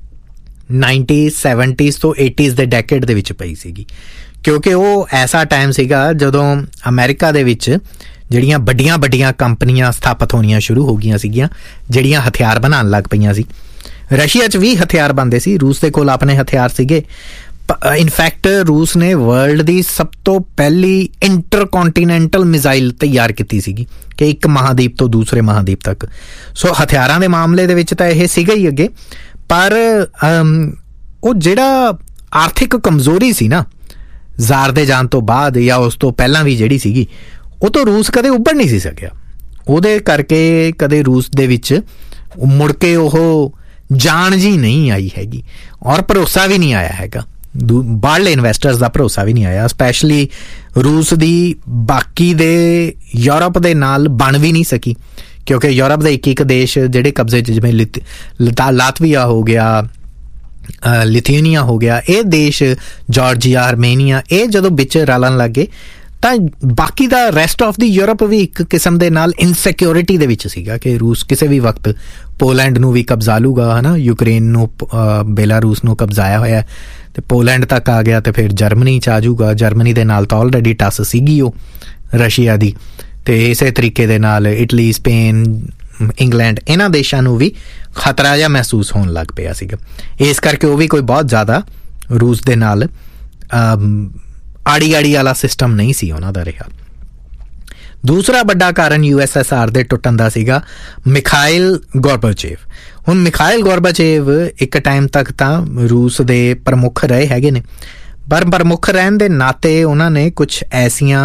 [SPEAKER 1] 1970s ਤੋਂ 80s ਦੇ ਡੈਕੇਡ ਦੇ ਵਿੱਚ ਪਈ ਸੀਗੀ, ਕਿਉਂਕਿ ਉਹ ਐਸਾ ਟਾਈਮ ਸੀਗਾ ਜਦੋਂ ਅਮਰੀਕਾ ਦੇ ਵਿੱਚ ਜਿਹੜੀਆਂ ਵੱਡੀਆਂ ਕੰਪਨੀਆਂ ਸਥਾਪਿਤ ਹੋਣੀਆਂ ਸ਼ੁਰੂ ਹੋ ਗਈਆਂ ਸੀਗੀਆਂ, ਜਿਹੜੀਆਂ ਹਥਿਆਰ ਬਣਾਉਣ ਲੱਗ ਪਈਆਂ ਸੀ। ਰਸ਼ੀਆ 'ਚ ਵੀ ਹਥਿਆਰ ਬਣਦੇ ਸੀ, ਰੂਸ ਦੇ ਕੋਲ ਆਪਣੇ ਹਥਿਆਰ ਸੀਗੇ। ਇਨਫੈਕਟ ਰੂਸ ਨੇ ਵਰਲਡ ਦੀ ਸਭ ਤੋਂ ਪਹਿਲੀ ਇੰਟਰਕੌਂਟੀਨੈਂਟਲ ਮਿਜ਼ਾਈਲ ਤਿਆਰ ਕੀਤੀ ਸੀਗੀ ਕਿ ਇੱਕ ਮਹਾਦੀਪ ਤੋਂ ਦੂਸਰੇ ਮਹਾਦੀਪ ਤੱਕ। ਸੋ ਹਥਿਆਰਾਂ ਦੇ ਮਾਮਲੇ ਦੇ ਵਿੱਚ ਤਾਂ ਇਹ ਸੀਗਾ ਹੀ ਅੱਗੇ। ਪਰ ਉਹ ਜਿਹੜਾ ਆਰਥਿਕ ਕਮਜ਼ੋਰੀ ਸੀ ਨਾ ਜ਼ਾਰ ਦੇ ਜਾਣ ਤੋਂ ਬਾਅਦ ਜਾਂ ਉਸ ਤੋਂ ਪਹਿਲਾਂ ਵੀ ਜਿਹੜੀ ਸੀਗੀ, ਉਹ ਤੋਂ ਰੂਸ ਕਦੇ ਉੱਭਰ ਨਹੀਂ ਸੀ ਸਕਿਆ। ਉਹਦੇ ਕਰਕੇ ਕਦੇ ਰੂਸ ਦੇ ਵਿੱਚ ਮੁੜ ਕੇ ਉਹ ਜਾਣ ਜੀ ਨਹੀਂ ਆਈ ਹੈਗੀ, ਔਰ ਭਰੋਸਾ ਵੀ ਨਹੀਂ ਆਇਆ ਹੈਗਾ, ਬਾਹਰਲੇ ਇਨਵੈਸਟਰਸ ਦਾ ਭਰੋਸਾ ਵੀ ਨਹੀਂ ਆਇਆ। ਸਪੈਸ਼ਲੀ ਰੂਸ ਦੀ ਬਾਕੀ ਦੇ ਯੂਰਪ ਦੇ ਨਾਲ ਬਣ ਵੀ ਨਹੀਂ ਸਕੀ, ਕਿਉਂਕਿ ਯੂਰਪ ਦੇ ਇੱਕ ਦੇਸ਼ ਜਿਹੜੇ ਕਬਜ਼ੇ 'ਚ, ਜਿਵੇਂ ਲਾਤਵੀਆ ਹੋ ਗਿਆ, ਲਿਥੂਨੀਆ ਹੋ ਗਿਆ, ਇਹ ਦੇਸ਼ ਜਾਰਜੀਆ, ਅਰਮੇਨੀਆ, ਇਹ ਜਦੋਂ ਵਿੱਚ ਰਲਣ ਲੱਗੇ ਤਾਂ ਬਾਕੀ ਦਾ ਰੈਸਟ ਆਫ ਦੀ ਯੂਰਪ ਵੀ ਇੱਕ ਕਿਸਮ ਦੇ ਨਾਲ ਇਨਸਿਕਿਉਰਿਟੀ ਦੇ ਵਿੱਚ ਸੀਗਾ ਕਿ ਰੂਸ ਕਿਸੇ ਵੀ ਵਕਤ ਪੋਲੈਂਡ ਨੂੰ ਵੀ ਕਬਜ਼ਾ ਲੂਗਾ, ਹੈ ਨਾ। ਯੂਕਰੇਨ ਨੂੰ, ਬੇਲਾਰੂਸ ਨੂੰ ਕਬਜ਼ਾਇਆ ਹੋਇਆ ਅਤੇ ਪੋਲੈਂਡ ਤੱਕ ਆ ਗਿਆ ਅਤੇ ਫਿਰ ਜਰਮਨੀ 'ਚ ਆ ਜਾਊਗਾ। ਜਰਮਨੀ ਦੇ ਨਾਲ ਤਾਂ ਆਲਰੇਡੀ ਟੱਸ ਸੀਗੀ ਉਹ ਰਸ਼ੀਆ ਦੀ, ਅਤੇ ਇਸੇ ਤਰੀਕੇ ਦੇ ਨਾਲ ਇਟਲੀ, ਸਪੇਨ, ਇੰਗਲੈਂਡ, ਇਹਨਾਂ ਦੇਸ਼ਾਂ ਨੂੰ ਵੀ ਖਤਰਾ ਜਿਹਾ ਮਹਿਸੂਸ ਹੋਣ ਲੱਗ ਪਿਆ ਸੀਗਾ। ਇਸ ਕਰਕੇ ਉਹ ਵੀ ਕੋਈ ਬਹੁਤ ਜ਼ਿਆਦਾ ਰੂਸ ਦੇ ਨਾਲ ਆੜੀ ਵਾਲਾ ਸਿਸਟਮ ਨਹੀਂ ਸੀ ਉਹਨਾਂ ਦਾ ਰਿਹਾ। ਦੂਸਰਾ ਵੱਡਾ ਕਾਰਨ USSR ਦੇ ਟੁੱਟਣ ਦਾ ਸੀਗਾ ਮਿਖਾਇਲ ਗੋਰਬਾਚੇਵ। ਹੁਣ ਮਿਖਾਇਲ ਗੋਰਬਾਚੇਵ ਇੱਕ ਟਾਈਮ ਤੱਕ ਤਾਂ ਰੂਸ ਦੇ ਪ੍ਰਮੁੱਖ ਰਹੇ ਹੈਗੇ ਨੇ, ਪਰ ਪ੍ਰਮੁੱਖ ਰਹਿਣ ਦੇ ਨਾਤੇ ਉਹਨਾਂ ਨੇ ਕੁਛ ਐਸੀਆਂ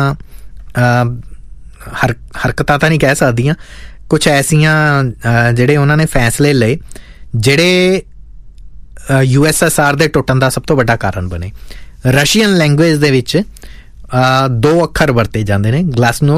[SPEAKER 1] ਹਰਕਤਾਂ ਤਾਂ ਨਹੀਂ ਕਹਿ ਸਕਦੀਆਂ, ਕੁਛ ਐਸੀਆਂ ਜਿਹੜੇ ਉਹਨਾਂ ਨੇ ਫੈਸਲੇ ਲਏ ਜਿਹੜੇ USSR ਦੇ ਟੁੱਟਣ ਦਾ ਸਭ ਤੋਂ ਵੱਡਾ ਕਾਰਨ ਬਣੇ। ਰਸ਼ੀਅਨ ਲੈਂਗੁਏਜ ਦੇ ਵਿੱਚ 2 ਅੱਖਰ ਵਰਤੇ ਜਾਂਦੇ ਨੇ,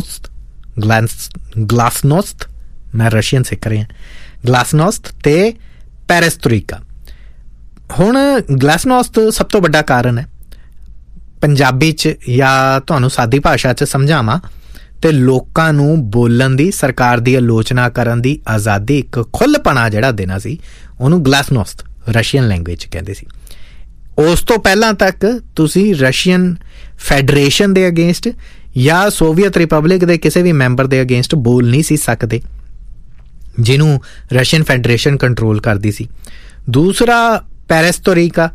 [SPEAKER 1] ਗਲਾਸਨੋਸਟ, ਮੈਂ ਰਸ਼ੀਅਨ ਸਿੱਖ ਰਿਹਾ, ਗਲਾਸਨੋਸਟ ਤੇ ਪੈਰੇਸਤਰੀਕਾ। ਹੁਣ ਗਲਾਸਨੋਸਟ ਸਭ ਤੋਂ ਵੱਡਾ ਕਾਰਨ ਹੈ। ਪੰਜਾਬੀ 'ਚ ਜਾਂ ਤੁਹਾਨੂੰ ਸਾਦੀ ਭਾਸ਼ਾ 'ਚ ਸਮਝਾਵਾਂ ਤੇ ਲੋਕਾਂ ਨੂੰ ਬੋਲਣ ਦੀ, ਸਰਕਾਰ ਦੀ ਆਲੋਚਨਾ ਕਰਨ ਦੀ ਆਜ਼ਾਦੀ, ਇੱਕ ਖੁੱਲ੍ਹਪਣਾ ਜਿਹੜਾ ਦੇਣਾ ਸੀ, ਉਹਨੂੰ ਗਲਾਸਨੋਸਟ ਰਸ਼ੀਅਨ ਲੈਂਗੁਏਜ 'ਚ ਕਹਿੰਦੇ ਸੀ। ਉਸ ਤੋਂ ਪਹਿਲਾਂ ਤੱਕ ਤੁਸੀਂ ਰਸ਼ੀਅਨ ਫੈਡਰੇਸ਼ਨ ਦੇ ਅਗੇਂਸਟ ਜਾਂ ਸੋਵੀਅਤ ਰਿਪਬਲਿਕ ਦੇ ਕਿਸੇ ਵੀ ਮੈਂਬਰ ਦੇ ਅਗੇਂਸਟ ਬੋਲ ਨਹੀਂ ਸੀ ਸਕਦੇ, ਜਿਹਨੂੰ ਰਸ਼ੀਅਨ ਫੈਡਰੇਸ਼ਨ ਕੰਟਰੋਲ ਕਰਦੀ ਸੀ। ਦੂਸਰਾ ਪੈਰੇਸਤਰੀਕਾ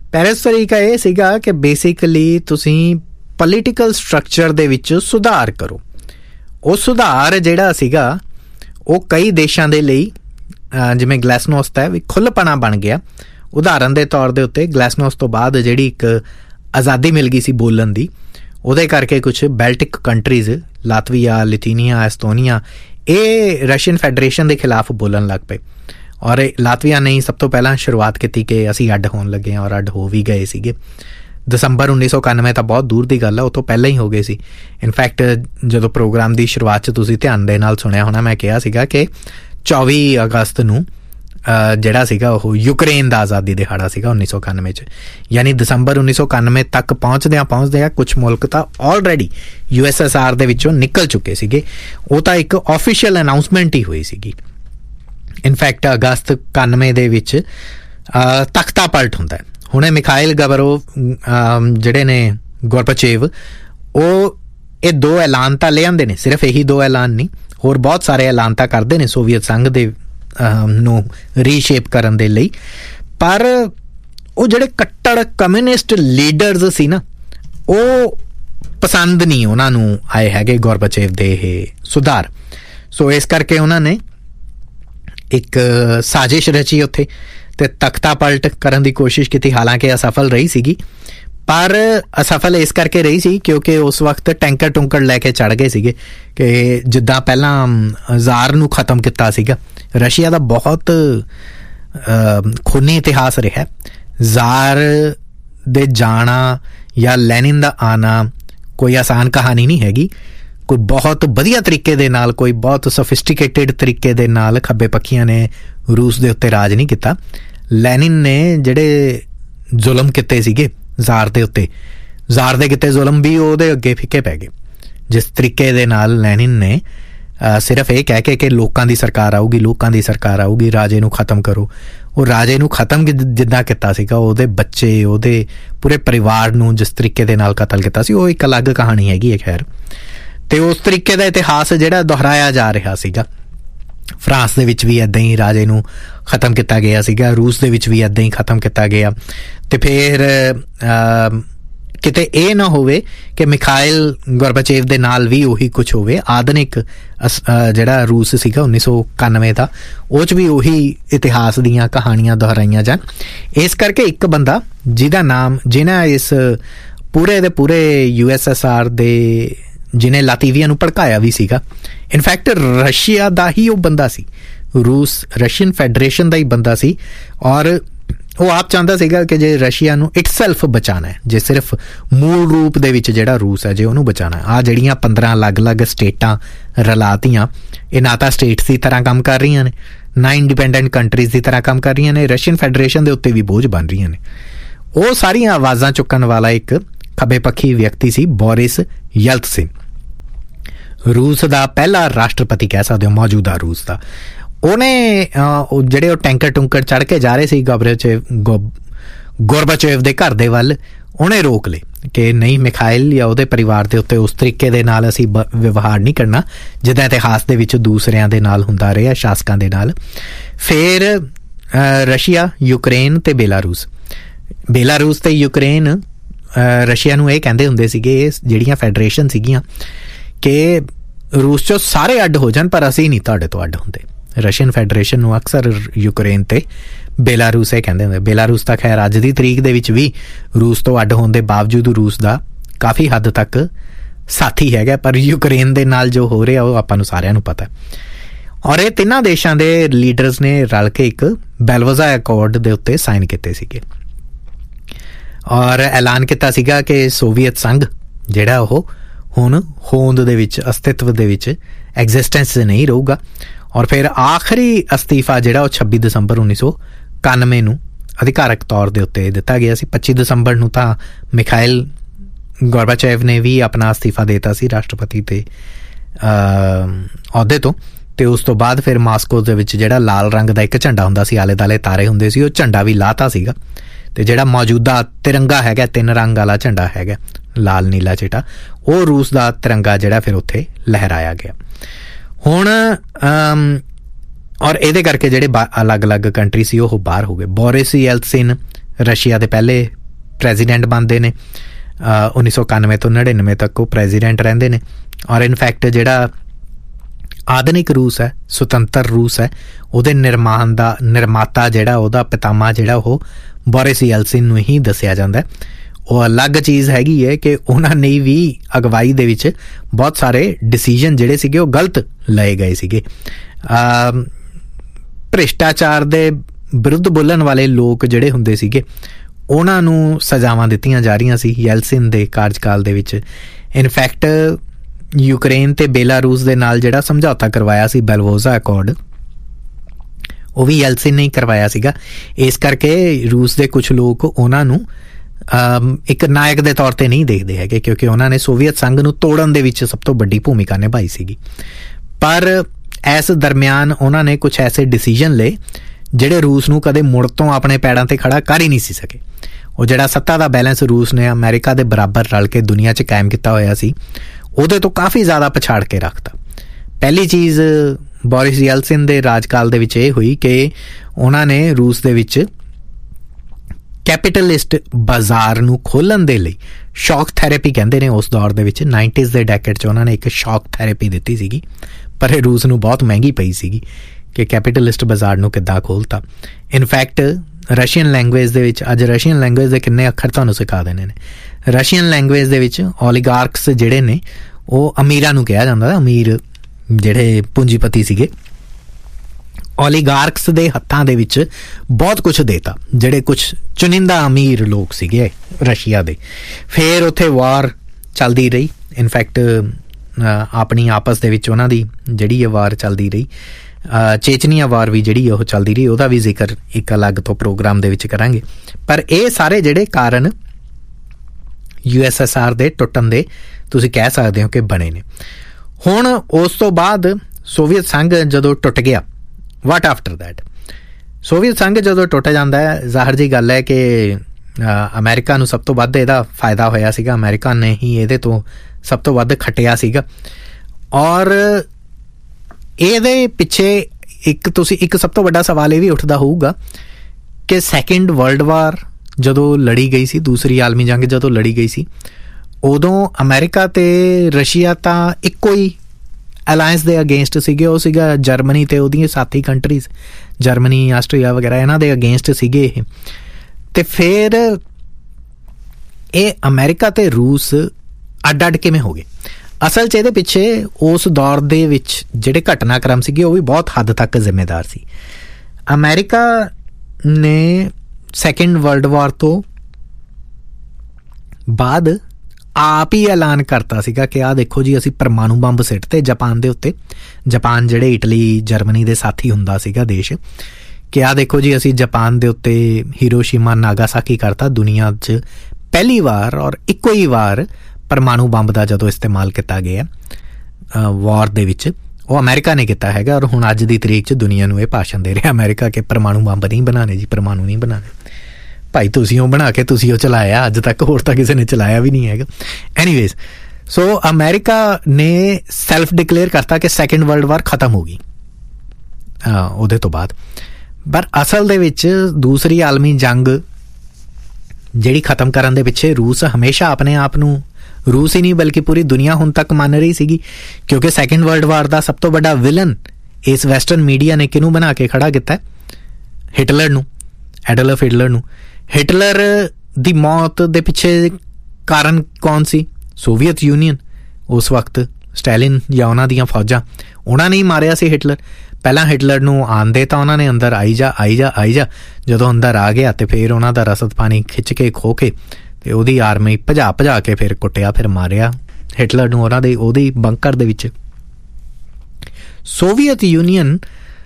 [SPEAKER 1] ਇਹ ਸੀਗਾ ਕਿ ਬੇਸਿਕਲੀ ਤੁਸੀਂ ਪੋਲੀਟੀਕਲ ਸਟਰਕਚਰ ਦੇ ਵਿੱਚ ਸੁਧਾਰ ਕਰੋ। ਉਹ ਸੁਧਾਰ ਜਿਹੜਾ ਸੀਗਾ ਉਹ ਕਈ ਦੇਸ਼ਾਂ ਦੇ ਲਈ, ਜਿਵੇਂ ਗਲਾਸਨੋਸਟ ਹੈ, ਵੀ ਖੁੱਲ੍ਹਪਣਾ ਬਣ ਗਿਆ। ਉਦਾਹਰਨ ਦੇ ਤੌਰ ਦੇ ਉੱਤੇ ਗਲਾਸਨੋਸਟ ਤੋਂ ਬਾਅਦ ਜਿਹੜੀ ਇੱਕ ਆਜ਼ਾਦੀ ਮਿਲ ਗਈ ਸੀ ਬੋਲਣ ਦੀ, ਉਹਦੇ ਕਰਕੇ ਕੁਛ ਬੈਲਟਿਕ ਕੰਟਰੀਜ਼, ਲਾਤਵੀਆ, ਲਿਥੂਨੀਆ, ਐਸਤੋਨੀਆ, ਇਹ ਰਸ਼ੀਅਨ ਫੈਡਰੇਸ਼ਨ ਦੇ ਖਿਲਾਫ ਬੋਲਣ ਲੱਗ ਪਏ। ਔਰ ਲਾਤਵੀਆ ਨੇ ਸਭ ਤੋਂ ਪਹਿਲਾਂ ਸ਼ੁਰੂਆਤ ਕੀਤੀ ਕਿ ਅਸੀਂ ਅੱਡ ਹੋਣ ਲੱਗੇ ਹਾਂ, ਔਰ ਅੱਡ ਹੋ ਵੀ ਗਏ ਸੀਗੇ। ਦਸੰਬਰ 1991 ਤਾਂ ਬਹੁਤ ਦੂਰ ਦੀ ਗੱਲ ਹੈ, ਉਹ ਤੋਂ ਪਹਿਲਾਂ ਹੀ ਹੋ ਗਏ ਸੀ। ਇਨਫੈਕਟ ਜਦੋਂ ਪ੍ਰੋਗਰਾਮ ਦੀ ਸ਼ੁਰੂਆਤ 'ਚ ਤੁਸੀਂ ਧਿਆਨ ਦੇ ਨਾਲ ਸੁਣਿਆ ਹੋਣਾ, ਮੈਂ ਕਿਹਾ ਸੀਗਾ ਕਿ 24 ਅਗਸਤ ਨੂੰ ਜਿਹੜਾ ਸੀਗਾ ਉਹ ਯੂਕਰੇਨ ਦਾ ਆਜ਼ਾਦੀ ਦਿਹਾੜਾ ਸੀਗਾ 1991 'ਚ। ਯਾਨੀ ਦਸੰਬਰ 1991 ਤੱਕ ਪਹੁੰਚਦਿਆਂ ਕੁਛ ਮੁਲਕ ਤਾਂ ਆਲਰੇਡੀ USSR ਦੇ ਵਿੱਚੋਂ ਨਿਕਲ ਚੁੱਕੇ ਸੀਗੇ। ਉਹ ਤਾਂ ਇੱਕ ਆਫੀਸ਼ੀਅਲ ਅਨਾਊਂਸਮੈਂਟ ਹੀ ਹੋਈ ਸੀਗੀ। ਇਨਫੈਕਟ ਅਗਸਤ 91 ਦੇ ਵਿੱਚ ਤਖਤਾ ਪਲਟ ਹੁੰਦਾ। ਹੁਣ ਮਿਖਾਇਲ ਜਿਹੜੇ ਨੇ ਗੋਰਬਾਚੇਵ, ਉਹ ਇਹ 2 ਐਲਾਨ ਤਾਂ ਲੈ ਆਉਂਦੇ ਨੇ, ਸਿਰਫ ਇਹੀ 2 ਐਲਾਨ ਨਹੀਂ, ਹੋਰ ਬਹੁਤ ਸਾਰੇ ਐਲਾਨ ਤਾਂ ਕਰਦੇ ਨੇ ਸੋਵੀਅਤ ਸੰਘ ਦੇ ਨੂੰ ਰੀਸ਼ੇਪ ਕਰਨ ਦੇ ਲਈ। ਪਰ ਉਹ ਜਿਹੜੇ ਕੱਟੜ ਕਮਿਊਨਿਸਟ ਲੀਡਰਸ ਸੀ ਨਾ, ਉਹ ਪਸੰਦ ਨਹੀਂ ਉਹਨਾਂ ਨੂੰ ਆਏ ਹੈਗੇ ਗੋਰਬਾਚੇਵ ਦੇ ਇਹ ਸੁਧਾਰ। ਸੋ ਇਸ ਕਰਕੇ ਉਹਨਾਂ ਨੇ ਇੱਕ ਸਾਜ਼ਿਸ਼ ਰਚੀ ਉੱਥੇ ਤੇ ਤਖਤਾ ਪਲਟ ਕਰਨ ਦੀ ਕੋਸ਼ਿਸ਼ ਕੀਤੀ। ਹਾਲਾਂਕਿ ਅਸਫਲ ਰਹੀ ਸੀਗੀ, ਪਰ ਅਸਫਲ ਇਸ ਕਰਕੇ ਰਹੀ ਸੀ ਕਿਉਂਕਿ ਉਸ ਵਕਤ ਟੈਂਕਰ ਟੁੰਕਰ ਲੈ ਕੇ ਚੜ੍ਹ ਗਏ ਸੀਗੇ ਕਿ ਜਿੱਦਾਂ ਪਹਿਲਾਂ ਜ਼ਾਰ ਨੂੰ ਖਤਮ ਕੀਤਾ ਸੀਗਾ। ਰਸ਼ੀਆ ਦਾ ਬਹੁਤ ਖੂਨੀ ਇਤਿਹਾਸ ਰਿਹਾ। ਜ਼ਾਰ ਦੇ ਜਾਣਾ ਜਾਂ ਲੈਨਿਨ ਦਾ ਆਉਣਾ ਕੋਈ ਆਸਾਨ ਕਹਾਣੀ ਨਹੀਂ ਹੈਗੀ। ਕੋਈ ਬਹੁਤ ਵਧੀਆ ਤਰੀਕੇ ਦੇ ਨਾਲ, ਕੋਈ ਬਹੁਤ ਸੋਫਿਸਟੀਕੇਟਿਡ ਤਰੀਕੇ ਦੇ ਨਾਲ ਖੱਬੇ ਪੱਖੀਆਂ ਨੇ ਰੂਸ ਦੇ ਉੱਤੇ ਰਾਜ ਨਹੀਂ ਕੀਤਾ। ਲੈਨਿਨ ਨੇ ਜਿਹੜੇ ਜ਼ੁਲਮ ਕੀਤੇ ਸੀਗੇ ਜ਼ਾਰ ਦੇ ਉੱਤੇ, ਜ਼ਾਰ ਦੇ ਕੀਤੇ ਜ਼ੁਲਮ ਵੀ ਉਹਦੇ ਅੱਗੇ ਫਿੱਕੇ ਪੈ ਗਏ। ਜਿਸ ਤਰੀਕੇ ਦੇ ਨਾਲ ਲੈਨਿਨ ਨੇ ਸਿਰਫ ਇਹ ਕਹਿ ਕੇ ਕਿ ਲੋਕਾਂ ਦੀ ਸਰਕਾਰ ਆਊਗੀ, ਰਾਜੇ ਨੂੰ ਖਤਮ ਕਰੋ, ਉਹ ਰਾਜੇ ਨੂੰ ਖਤਮ ਜਿੱਦਾਂ ਕੀਤਾ ਸੀਗਾ, ਉਹਦੇ ਬੱਚੇ, ਉਹਦੇ ਪੂਰੇ ਪਰਿਵਾਰ ਨੂੰ ਜਿਸ ਤਰੀਕੇ ਦੇ ਨਾਲ ਕਤਲ ਕੀਤਾ ਸੀ, ਉਹ ਇੱਕ ਅਲੱਗ ਕਹਾਣੀ ਹੈਗੀ ਹੈ ਖੈਰ। ਤੇ ਉਸ ਤਰੀਕੇ ਦਾ ਇਤਿਹਾਸ ਜਿਹੜਾ ਦੁਹਰਾਇਆ ਜਾ ਰਿਹਾ ਸੀਗਾ। ਫਰਾਂਸ ਦੇ ਵਿੱਚ ਵੀ ਇੱਦਾਂ ਹੀ ਰਾਜੇ ਨੂੰ ਖਤਮ ਕੀਤਾ ਗਿਆ ਸੀਗਾ, ਰੂਸ ਦੇ ਵਿੱਚ ਵੀ ਇੱਦਾਂ ਹੀ ਖਤਮ ਕੀਤਾ ਗਿਆ। ਤੇ ਫਿਰ ਕਿਤੇ ਇਹ ਨਾ ਹੋਵੇ ਕਿ ਮਿਖਾਇਲ ਗੋਰਬਾਚੇਵ ਦੇ ਨਾਲ ਵੀ ਉਹੀ ਕੁਛ ਹੋਵੇ। ਆਧੁਨਿਕ ਜਿਹੜਾ ਰੂਸ ਸੀਗਾ 1991 ਦਾ, ਉਹ 'ਚ ਵੀ ਉਹੀ ਇਤਿਹਾਸ ਦੀਆਂ ਕਹਾਣੀਆਂ ਦੁਹਰਾਈਆਂ ਜਾਣ। ਇਸ ਕਰਕੇ ਇੱਕ ਬੰਦਾ ਜਿਹਨਾਂ ਇਸ ਪੂਰੇ ਦੇ ਪੂਰੇ USSR ਦੇ ਜਿਹਨੇ ਲਾਤਵੀਆ ਨੂੰ ਭੜਕਾਇਆ ਵੀ ਸੀਗਾ, ਇਨਫੈਕਟ ਰਸ਼ੀਆ ਦਾ ਹੀ ਉਹ ਬੰਦਾ ਸੀ, ਰਸ਼ੀਅਨ ਫੈਡਰੇਸ਼ਨ ਦਾ ਹੀ ਬੰਦਾ ਸੀ। ਔਰ ਉਹ ਆਪ ਚਾਹੁੰਦਾ ਸੀਗਾ ਕਿ ਜੇ ਰਸ਼ੀਆ ਨੂੰ ਇਟਸੈਲਫ ਬਚਾਉਣਾ ਹੈ, ਜੇ ਸਿਰਫ ਮੂਲ ਰੂਪ ਦੇ ਵਿੱਚ ਜਿਹੜਾ ਰੂਸ ਹੈ ਜੇ ਉਹਨੂੰ ਬਚਾਉਣਾ, ਆਹ ਜਿਹੜੀਆਂ 15 ਅਲੱਗ-ਅਲੱਗ ਸਟੇਟਾਂ ਰਲਾਤੀਆਂ, ਇਹ ਨਾ ਤਾਂ ਸਟੇਟਸ ਦੀ ਤਰ੍ਹਾਂ ਕੰਮ ਕਰ ਰਹੀਆਂ ਨੇ, ਨਾ ਇੰਡੀਪੈਂਡੈਂਟ ਕੰਟਰੀਜ਼ ਦੀ ਤਰ੍ਹਾਂ ਕੰਮ ਕਰ ਰਹੀਆਂ ਨੇ, ਰਸ਼ੀਅਨ ਫੈਡਰੇਸ਼ਨ ਦੇ ਉੱਤੇ ਵੀ ਬੋਝ ਬਣ ਰਹੀਆਂ ਨੇ। ਉਹ ਸਾਰੀਆਂ ਆਵਾਜ਼ਾਂ ਚੁੱਕਣ ਵਾਲਾ ਇੱਕ ਖੱਬੇ ਪੱਖੀ ਵਿਅਕਤੀ ਸੀ ਬੋਰਿਸ ਯੈਲਤਸਿਨ, ਰੂਸ ਦਾ ਪਹਿਲਾ ਰਾਸ਼ਟਰਪਤੀ ਕਹਿ ਸਕਦੇ ਹੋ ਮੌਜੂਦਾ ਰੂਸ ਦਾ। ਉਹਨੇ ਜਿਹੜੇ ਉਹ ਟੈਂਕਰ ਟੁੰਕਰ ਚੜ੍ਹ ਕੇ ਜਾ ਰਹੇ ਸੀ ਗੋਰਬਾਚੇਵ ਦੇ ਘਰ ਦੇ ਵੱਲ, ਉਹਨੇ ਰੋਕ ਲਏ ਕਿ ਨਹੀਂ, ਮਿਖਾਇਲ ਜਾਂ ਉਹਦੇ ਪਰਿਵਾਰ ਦੇ ਉੱਤੇ ਉਸ ਤਰੀਕੇ ਦੇ ਨਾਲ ਅਸੀਂ ਵਿਵਹਾਰ ਨਹੀਂ ਕਰਨਾ ਜਿੱਦਾਂ ਇਤਿਹਾਸ ਦੇ ਵਿੱਚ ਦੂਸਰਿਆਂ ਦੇ ਨਾਲ ਹੁੰਦਾ ਰਿਹਾ, ਸ਼ਾਸਕਾਂ ਦੇ ਨਾਲ। ਫਿਰ ਰਸ਼ੀਆ, ਯੂਕਰੇਨ ਤੇ ਬੇਲਾਰੂਸ ਤੇ ਯੂਕਰੇਨ ਰਸ਼ੀਆ ਨੂੰ ਇਹ ਕਹਿੰਦੇ ਹੁੰਦੇ ਸੀਗੇ, ਜਿਹੜੀਆਂ ਫੈਡਰੇਸ਼ਨ ਸੀਗੀਆਂ, ਕਿ ਰੂਸ 'ਚੋਂ ਸਾਰੇ ਅੱਡ ਹੋ ਜਾਣ ਪਰ ਅਸੀਂ ਨਹੀਂ ਤੁਹਾਡੇ ਤੋਂ ਅੱਡ ਹੁੰਦੇ। ਰਸ਼ੀਅਨ ਫੈਡਰੇਸ਼ਨ ਨੂੰ ਅਕਸਰ ਯੂਕਰੇਨ ਤੇ ਬੇਲਾਰੂਸ ਇਹ ਕਹਿੰਦੇ ਹੁੰਦੇ। ਬੇਲਾਰੂਸ ਤਾਂ ਖੈਰ ਅੱਜ ਦੀ ਤਰੀਕ ਦੇ ਵਿੱਚ ਵੀ ਰੂਸ ਤੋਂ ਅੱਡ ਹੋਣ ਦੇ ਬਾਵਜੂਦ ਰੂਸ ਦਾ ਕਾਫੀ ਹੱਦ ਤੱਕ ਸਾਥੀ ਹੈਗਾ, ਪਰ ਯੂਕਰੇਨ ਦੇ ਨਾਲ ਜੋ ਹੋ ਰਿਹਾ ਉਹ ਆਪਾਂ ਨੂੰ ਸਾਰਿਆਂ ਨੂੰ ਪਤਾ। ਔਰ ਇਹ ਤਿੰਨਾਂ ਦੇਸ਼ਾਂ ਦੇ ਲੀਡਰਸ ਨੇ ਰਲ ਕੇ ਇੱਕ ਬੈਲਵਜ਼ਾ ਅਕੋਰਡ ਦੇ ਉੱਤੇ ਸਾਈਨ ਕੀਤੇ ਸੀਗੇ ਔਰ ਐਲਾਨ ਕੀਤਾ ਸੀਗਾ ਕਿ ਸੋਵੀਅਤ ਸੰਘ ਜਿਹੜਾ ਉਹ ਹੁਣ ਹੋਂਦ ਦੇ ਵਿੱਚ, ਅਸਤਿਤਵ ਦੇ ਵਿੱਚ, ਐਗਜ਼ਿਸਟੈਂਸ ਨਹੀਂ ਰਹੂਗਾ। ਔਰ ਫਿਰ ਆਖਰੀ ਅਸਤੀਫਾ ਜਿਹੜਾ ਉਹ 26 ਦਸੰਬਰ 1991 ਨੂੰ ਅਧਿਕਾਰਕ ਤੌਰ ਦੇ ਉੱਤੇ ਦਿੱਤਾ ਗਿਆ ਸੀ। 25 ਦਸੰਬਰ ਨੂੰ ਤਾਂ ਮਿਖਾਇਲ ਗੋਰਬਾਚੇਵ ਨੇ ਵੀ ਆਪਣਾ ਅਸਤੀਫਾ ਦੇ ਦਿੱਤਾ ਸੀ ਰਾਸ਼ਟਰਪਤੀ ਤੇ ਅਹੁਦੇ ਤੋਂ। ਤੇ ਉਸ ਤੋਂ ਬਾਅਦ ਫਿਰ ਮਾਸਕੋ ਦੇ ਵਿੱਚ ਜਿਹੜਾ ਲਾਲ ਰੰਗ ਦਾ ਇੱਕ ਝੰਡਾ ਹੁੰਦਾ ਸੀ, ਆਲੇ ਦੁਆਲੇ ਤਾਰੇ ਹੁੰਦੇ ਸੀ, ਉਹ ਝੰਡਾ ਵੀ ਲਾਤਾ ਸੀਗਾ। ਤੇ ਜਿਹੜਾ ਮੌਜੂਦਾ ਤਿਰੰਗਾ ਹੈਗਾ, 3 ਰੰਗ ਵਾਲਾ ਝੰਡਾ ਹੈਗਾ, ਲਾਲ ਨੀਲਾ ਚਿੱਟਾ, ਉਹ ਰੂਸ ਦਾ ਤਿਰੰਗਾ ਜਿਹੜਾ ਫਿਰ ਉੱਥੇ ਲਹਿਰਾਇਆ ਗਿਆ। ਹੁਣ ਔਰ ਇਹਦੇ ਕਰਕੇ ਜਿਹੜੇ ਅਲੱਗ-ਅਲੱਗ ਕੰਟਰੀ ਸੀ ਉਹ ਬਾਹਰ ਹੋ ਗਏ। ਬੋਰਿਸ ਯੈਲਤਸਿਨ ਰਸ਼ੀਆ ਦੇ ਪਹਿਲੇ ਪ੍ਰੈਜ਼ੀਡੈਂਟ ਬਣਦੇ ਨੇ। 1991 ਤੋਂ 99 ਤੱਕ ਉਹ ਪ੍ਰੈਜ਼ੀਡੈਂਟ ਰਹਿੰਦੇ ਨੇ। ਔਰ ਇਨਫੈਕਟ ਜਿਹੜਾ ਆਧੁਨਿਕ ਰੂਸ ਹੈ, ਸੁਤੰਤਰ ਰੂਸ ਹੈ, ਉਹਦੇ ਨਿਰਮਾਤਾ ਜਿਹੜਾ, ਉਹਦਾ ਪਿਤਾਮਾ ਜਿਹੜਾ, ਉਹ ਬੋਰਿਸ ਯੈਲਤਸਿਨ ਨੂੰ ਹੀ ਦੱਸਿਆ ਜਾਂਦਾ। ਉਹ ਅਲੱਗ ਚੀਜ਼ ਹੈਗੀ ਹੈ ਕਿ ਉਹਨਾਂ ਨੇ ਵੀ ਅਗਵਾਈ ਦੇ ਵਿੱਚ ਬਹੁਤ ਸਾਰੇ ਡਿਸੀਜਨ ਜਿਹੜੇ ਸੀਗੇ ਉਹ ਗਲਤ ਲਏ ਗਏ ਸੀਗੇ। ਭ੍ਰਿਸ਼ਟਾਚਾਰ ਦੇ ਵਿਰੁੱਧ ਬੋਲਣ ਵਾਲੇ ਲੋਕ ਜਿਹੜੇ ਹੁੰਦੇ ਸੀਗੇ ਉਹਨਾਂ ਨੂੰ ਸਜ਼ਾਵਾਂ ਦਿੱਤੀਆਂ ਜਾ ਰਹੀਆਂ ਸੀ ਯੈਲਤਸਿਨ ਦੇ ਕਾਰਜਕਾਲ ਦੇ ਵਿੱਚ। ਇਨਫੈਕਟ ਯੂਕਰੇਨ ਤੇ ਬੇਲਾਰੂਸ ਦੇ ਨਾਲ ਜਿਹੜਾ ਸਮਝੌਤਾ ਕਰਵਾਇਆ ਸੀ ਬੈਲਵੋਜ਼ਾ ਅਕੋਰਡ, ਉਹ ਵੀ ਯੈਲਤਸਿਨ ਨੇ ਕਰਵਾਇਆ ਸੀਗਾ। ਇਸ ਕਰਕੇ ਰੂਸ ਦੇ ਕੁਝ ਲੋਕ ਉਹਨਾਂ ਨੂੰ ਇੱਕ ਨਾਇਕ ਦੇ ਤੌਰ ਤੇ ਨਹੀਂ ਦੇਖਦੇ ਹੈਗੇ, ਕਿਉਂਕਿ ਉਹਨਾਂ ਨੇ ਸੋਵੀਅਤ ਸੰਘ ਨੂੰ ਤੋੜਨ ਦੇ ਵਿੱਚ ਸਭ ਤੋਂ ਵੱਡੀ ਭੂਮਿਕਾ ਨਿਭਾਈ ਸੀਗੀ। ਪਰ ਇਸ ਦਰਮਿਆਨ ਉਹਨਾਂ ਨੇ ਕੁਝ ਐਸੇ ਡਿਸੀਜਨ ਲਏ ਜਿਹੜੇ ਰੂਸ ਨੂੰ ਕਦੇ ਮੁੜ ਤੋਂ ਆਪਣੇ ਪੈਰਾਂ ਤੇ ਖੜਾ ਕਰ ਹੀ ਨਹੀਂ ਸੀ ਸਕੇ। ਉਹ ਜਿਹੜਾ ਸੱਤਾ ਦਾ ਬੈਲੈਂਸ ਰੂਸ ਨੇ ਅਮਰੀਕਾ ਦੇ ਬਰਾਬਰ ਰਲ ਕੇ ਦੁਨੀਆ 'ਚ ਕਾਇਮ ਕੀਤਾ ਹੋਇਆ ਸੀ, ਉਹਦੇ ਤੋਂ ਕਾਫੀ ਜ਼ਿਆਦਾ ਪਛਾੜ ਕੇ ਰੱਖਤਾ। ਪਹਿਲੀ ਚੀਜ਼ ਬੋਰਿਸ ਯੈਲਤਸਿਨ ਦੇ ਰਾਜਕਾਲ ਦੇ ਵਿੱਚ ਇਹ ਹੋਈ ਕਿ ਉਹਨਾਂ ਨੇ ਰੂਸ ਦੇ ਵਿੱਚ ਕੈਪੀਟਲਿਸਟ ਬਾਜ਼ਾਰ ਨੂੰ ਖੋਲ੍ਹਣ ਦੇ ਲਈ ਸ਼ੌਕ ਥੈਰੇਪੀ ਕਹਿੰਦੇ ਨੇ ਉਸ ਦੌਰ ਦੇ ਵਿੱਚ 90s ਦੇ ਡੈਕੇਡ 'ਚ ਉਹਨਾਂ ਨੇ ਇੱਕ ਸ਼ੌਕ ਥੈਰੇਪੀ ਦਿੱਤੀ ਸੀਗੀ, ਪਰ ਇਹ ਰੂਸ ਨੂੰ ਬਹੁਤ ਮਹਿੰਗੀ ਪਈ ਸੀਗੀ ਕਿ ਕੈਪੀਟਲਿਸਟ ਬਾਜ਼ਾਰ ਨੂੰ ਕਿੱਦਾਂ ਖੋਲ੍ਹਤਾ। ਇਨਫੈਕਟ ਰਸ਼ੀਅਨ ਲੈਂਗੁਏਜ ਦੇ ਵਿੱਚ, ਅੱਜ ਰਸ਼ੀਅਨ ਲੈਂਗੁਏਜ ਦੇ ਕਿੰਨੇ ਅੱਖਰ ਤੁਹਾਨੂੰ ਸਿਖਾ ਦੇਣੇ ਨੇ। ਰਸ਼ੀਅਨ ਲੈਂਗੁਏਜ ਦੇ ਵਿੱਚ ਓਲੀਗਾਰਕਸ ਜਿਹੜੇ ਨੇ ਉਹ ਅਮੀਰਾਂ ਨੂੰ ਕਿਹਾ ਜਾਂਦਾ, ਅਮੀਰ ਜਿਹੜੇ ਪੂੰਜੀਪਤੀ ਸੀਗੇ। ਓਲੀਗਾਰਕਸ ਦੇ ਹੱਥਾਂ ਦੇ ਵਿੱਚ ਬਹੁਤ ਕੁਝ ਦੇਤਾ ਜਿਹੜੇ ਕੁਝ ਚੁਣਿੰਦਾ ਅਮੀਰ ਲੋਕ ਸੀਗੇ ਰਸ਼ੀਆ ਦੇ। ਫਿਰ ਉੱਥੇ ਵਾਰ ਚੱਲਦੀ ਰਹੀ। ਇਨਫੈਕਟ ਆਪਣੀ ਆਪਸ ਦੇ ਵਿੱਚ ਉਹਨਾਂ ਦੀ ਜਿਹੜੀ ਇਹ ਵਾਰ ਚੱਲਦੀ ਰਹੀ। ਚੇਚਨੀਆ ਵਾਰ ਵੀ ਜਿਹੜੀ ਉਹ ਚੱਲਦੀ ਰਹੀ, ਉਹਦਾ ਵੀ ਜ਼ਿਕਰ ਇੱਕ ਅਲੱਗ ਤੋਂ ਪ੍ਰੋਗਰਾਮ ਦੇ ਵਿੱਚ ਕਰਾਂਗੇ। ਪਰ ਇਹ ਸਾਰੇ ਜਿਹੜੇ ਕਾਰਨ USSR ਦੇ ਟੁੱਟਣ ਦੇ ਤੁਸੀਂ ਕਹਿ ਸਕਦੇ ਹੋ ਕਿ ਬਣੇ ਨੇ। ਹੁਣ ਉਸ ਤੋਂ ਬਾਅਦ ਸੋਵੀਅਤ ਸੰਘ ਜਦੋਂ ਟੁੱਟ ਗਿਆ, ਵਾਟ ਆਫਟਰ ਦੈਟ? ਸੋਵੀਅਤ ਸੰਘ ਜਦੋਂ ਟੁੱਟ ਜਾਂਦਾ ਹੈ, ਜ਼ਾਹਰ ਜੀ ਗੱਲ ਹੈ ਕਿ ਅਮਰੀਕਾ ਨੂੰ ਸਭ ਤੋਂ ਵੱਧ ਇਹਦਾ ਫਾਇਦਾ ਹੋਇਆ ਸੀਗਾ। ਅਮਰੀਕਾ ਨੇ ਹੀ ਇਹਦੇ ਤੋਂ ਸਭ ਤੋਂ ਵੱਧ ਖੱਟਿਆ ਸੀਗਾ। ਔਰ ਇਹਦੇ ਪਿੱਛੇ ਇੱਕ ਸਭ ਤੋਂ ਵੱਡਾ ਸਵਾਲ ਇਹ ਵੀ ਉੱਠਦਾ ਹੋਊਗਾ ਕਿ ਸੈਕਿੰਡ ਵਰਲਡ ਵਾਰ ਜਦੋਂ ਲੜੀ ਗਈ ਸੀ, ਦੂਸਰੀ ਆਲਮੀ ਜੰਗ ਜਦੋਂ ਲੜੀ ਗਈ ਸੀ, ਉਦੋਂ ਅਮਰੀਕਾ ਤੇ ਰਸ਼ੀਆ ਤਾਂ ਇੱਕੋ ਹੀ ਅਲਾਇੰਸ ਦੇ ਅਗੇਂਸਟ ਸੀਗੇ। ਉਹ ਸੀਗਾ ਜਰਮਨੀ ਤੇ ਉਹਦੀਆਂ ਸਾਥੀ ਕੰਟਰੀਜ਼, ਜਰਮਨੀ, ਆਸਟਰੀਆ ਵਗੈਰਾ, ਇਹਨਾਂ ਦੇ ਅਗੇਂਸਟ ਸੀਗੇ ਇਹ। ਤੇ ਫਿਰ ਇਹ ਅਮਰੀਕਾ ਤੇ ਰੂਸ ਅੱਡ ਕਿਵੇਂ ਹੋ ਗਏ? ਅਸਲ 'ਚ ਇਹਦੇ ਪਿੱਛੇ ਉਸ ਦੌਰ ਦੇ ਵਿੱਚ ਜਿਹੜੇ ਘਟਨਾਕ੍ਰਮ ਸੀਗੇ ਉਹ ਵੀ ਬਹੁਤ ਹੱਦ ਤੱਕ ਜ਼ਿੰਮੇਦਾਰ ਸੀ। ਅਮਰੀਕਾ ਨੇ ਸੈਕਿੰਡ ਵਰਲਡ ਵਾਰ ਤੋਂ ਬਾਅਦ ਆਪ ਹੀ ਐਲਾਨ ਕਰਤਾ ਸੀਗਾ ਕਿ ਆਹ ਦੇਖੋ ਜੀ, ਅਸੀਂ ਪਰਮਾਣੂ ਬੰਬ ਸਿੱਟਤੇ ਜਾਪਾਨ ਦੇ ਉੱਤੇ। ਜਾਪਾਨ ਜਿਹੜੇ ਇਟਲੀ, ਜਰਮਨੀ ਦੇ ਸਾਥੀ ਹੁੰਦਾ ਸੀਗਾ ਦੇਸ਼, ਕਿ ਆਹ ਦੇਖੋ ਜੀ, ਅਸੀਂ ਜਾਪਾਨ ਦੇ ਉੱਤੇ ਹੀਰੋਸ਼ੀਮਾ, ਨਾਗਾਸਾਕੀ ਕਰਤਾ। ਦੁਨੀਆ 'ਚ ਪਹਿਲੀ ਵਾਰ ਔਰ ਇੱਕੋ ਹੀ ਵਾਰ ਪਰਮਾਣੂ ਬੰਬ ਦਾ ਜਦੋਂ ਇਸਤੇਮਾਲ ਕੀਤਾ ਗਿਆ ਵਾਰ ਦੇ ਵਿੱਚ, ਉਹ ਅਮਰੀਕਾ ਨੇ ਕੀਤਾ ਹੈਗਾ। ਔਰ ਹੁਣ ਅੱਜ ਦੀ ਤਰੀਕ 'ਚ ਦੁਨੀਆ ਨੂੰ ਇਹ ਭਾਸ਼ਣ ਦੇ ਰਿਹਾ ਅਮਰੀਕਾ ਕਿ ਪਰਮਾਣੂ ਬੰਬ ਨਹੀਂ ਬਣਾਉਣੇ ਜੀ, ਪਰਮਾਣੂ ਨਹੀਂ ਬਣਾਉਣੇ। ਭਾਈ ਤੁਸੀਂ ਉਹ ਬਣਾ ਕੇ ਤੁਸੀਂ ਉਹ ਚਲਾਇਆ, ਅੱਜ ਤੱਕ ਹੋਰ ਤਾਂ ਕਿਸੇ ਨੇ ਚਲਾਇਆ ਵੀ ਨਹੀਂ ਹੈਗਾ। ਐਨੀਵੇਜ਼, ਸੋ ਅਮਰੀਕਾ ਨੇ ਸੈਲਫ ਡਿਕਲੇਅਰ ਕਰਤਾ ਕਿ ਸੈਕਿੰਡ ਵਰਲਡ ਵਾਰ ਖਤਮ ਹੋ ਗਈ ਉਹਦੇ ਤੋਂ ਬਾਅਦ। ਪਰ ਅਸਲ ਦੇ ਵਿੱਚ ਦੂਸਰੀ ਆਲਮੀ ਜੰਗ ਜਿਹੜੀ ਖਤਮ ਕਰਨ ਦੇ ਪਿੱਛੇ ਰੂਸ ਹਮੇਸ਼ਾ ਆਪਣੇ ਆਪ ਨੂੰ रूस ही नहीं बल्कि पूरी दुनिया हुण तक मान रही सीगी, क्योंकि सैकेंड वर्ल्ड वार का सब तो बड़ा विलन इस वैसटर्न मीडिया ने किनू बना के खड़ा किया? हिटलर नू, एडोल्फ हिटलर नू। हिटलर दी मौत दे पिछे कारण कौन सी? Soviet union. उस वक्त स्टैलिन या उन्हां दियां फौजां, उन्हां ने ही मारिया सी हिटलर। पहला हिटलर नू आन देता उन्हां ने अंदर, आई जा आई जा आई जा। जदों अंदर आ गया तो फिर उन्हां दा रसद पानी खिच के खो के ते ओहदी आर्मी भजा भजा के फिर कुटिया, फिर मारिया हिटलर नू उन्हां दे ओहदी बंकर दे विच। सोवियत यूनीयन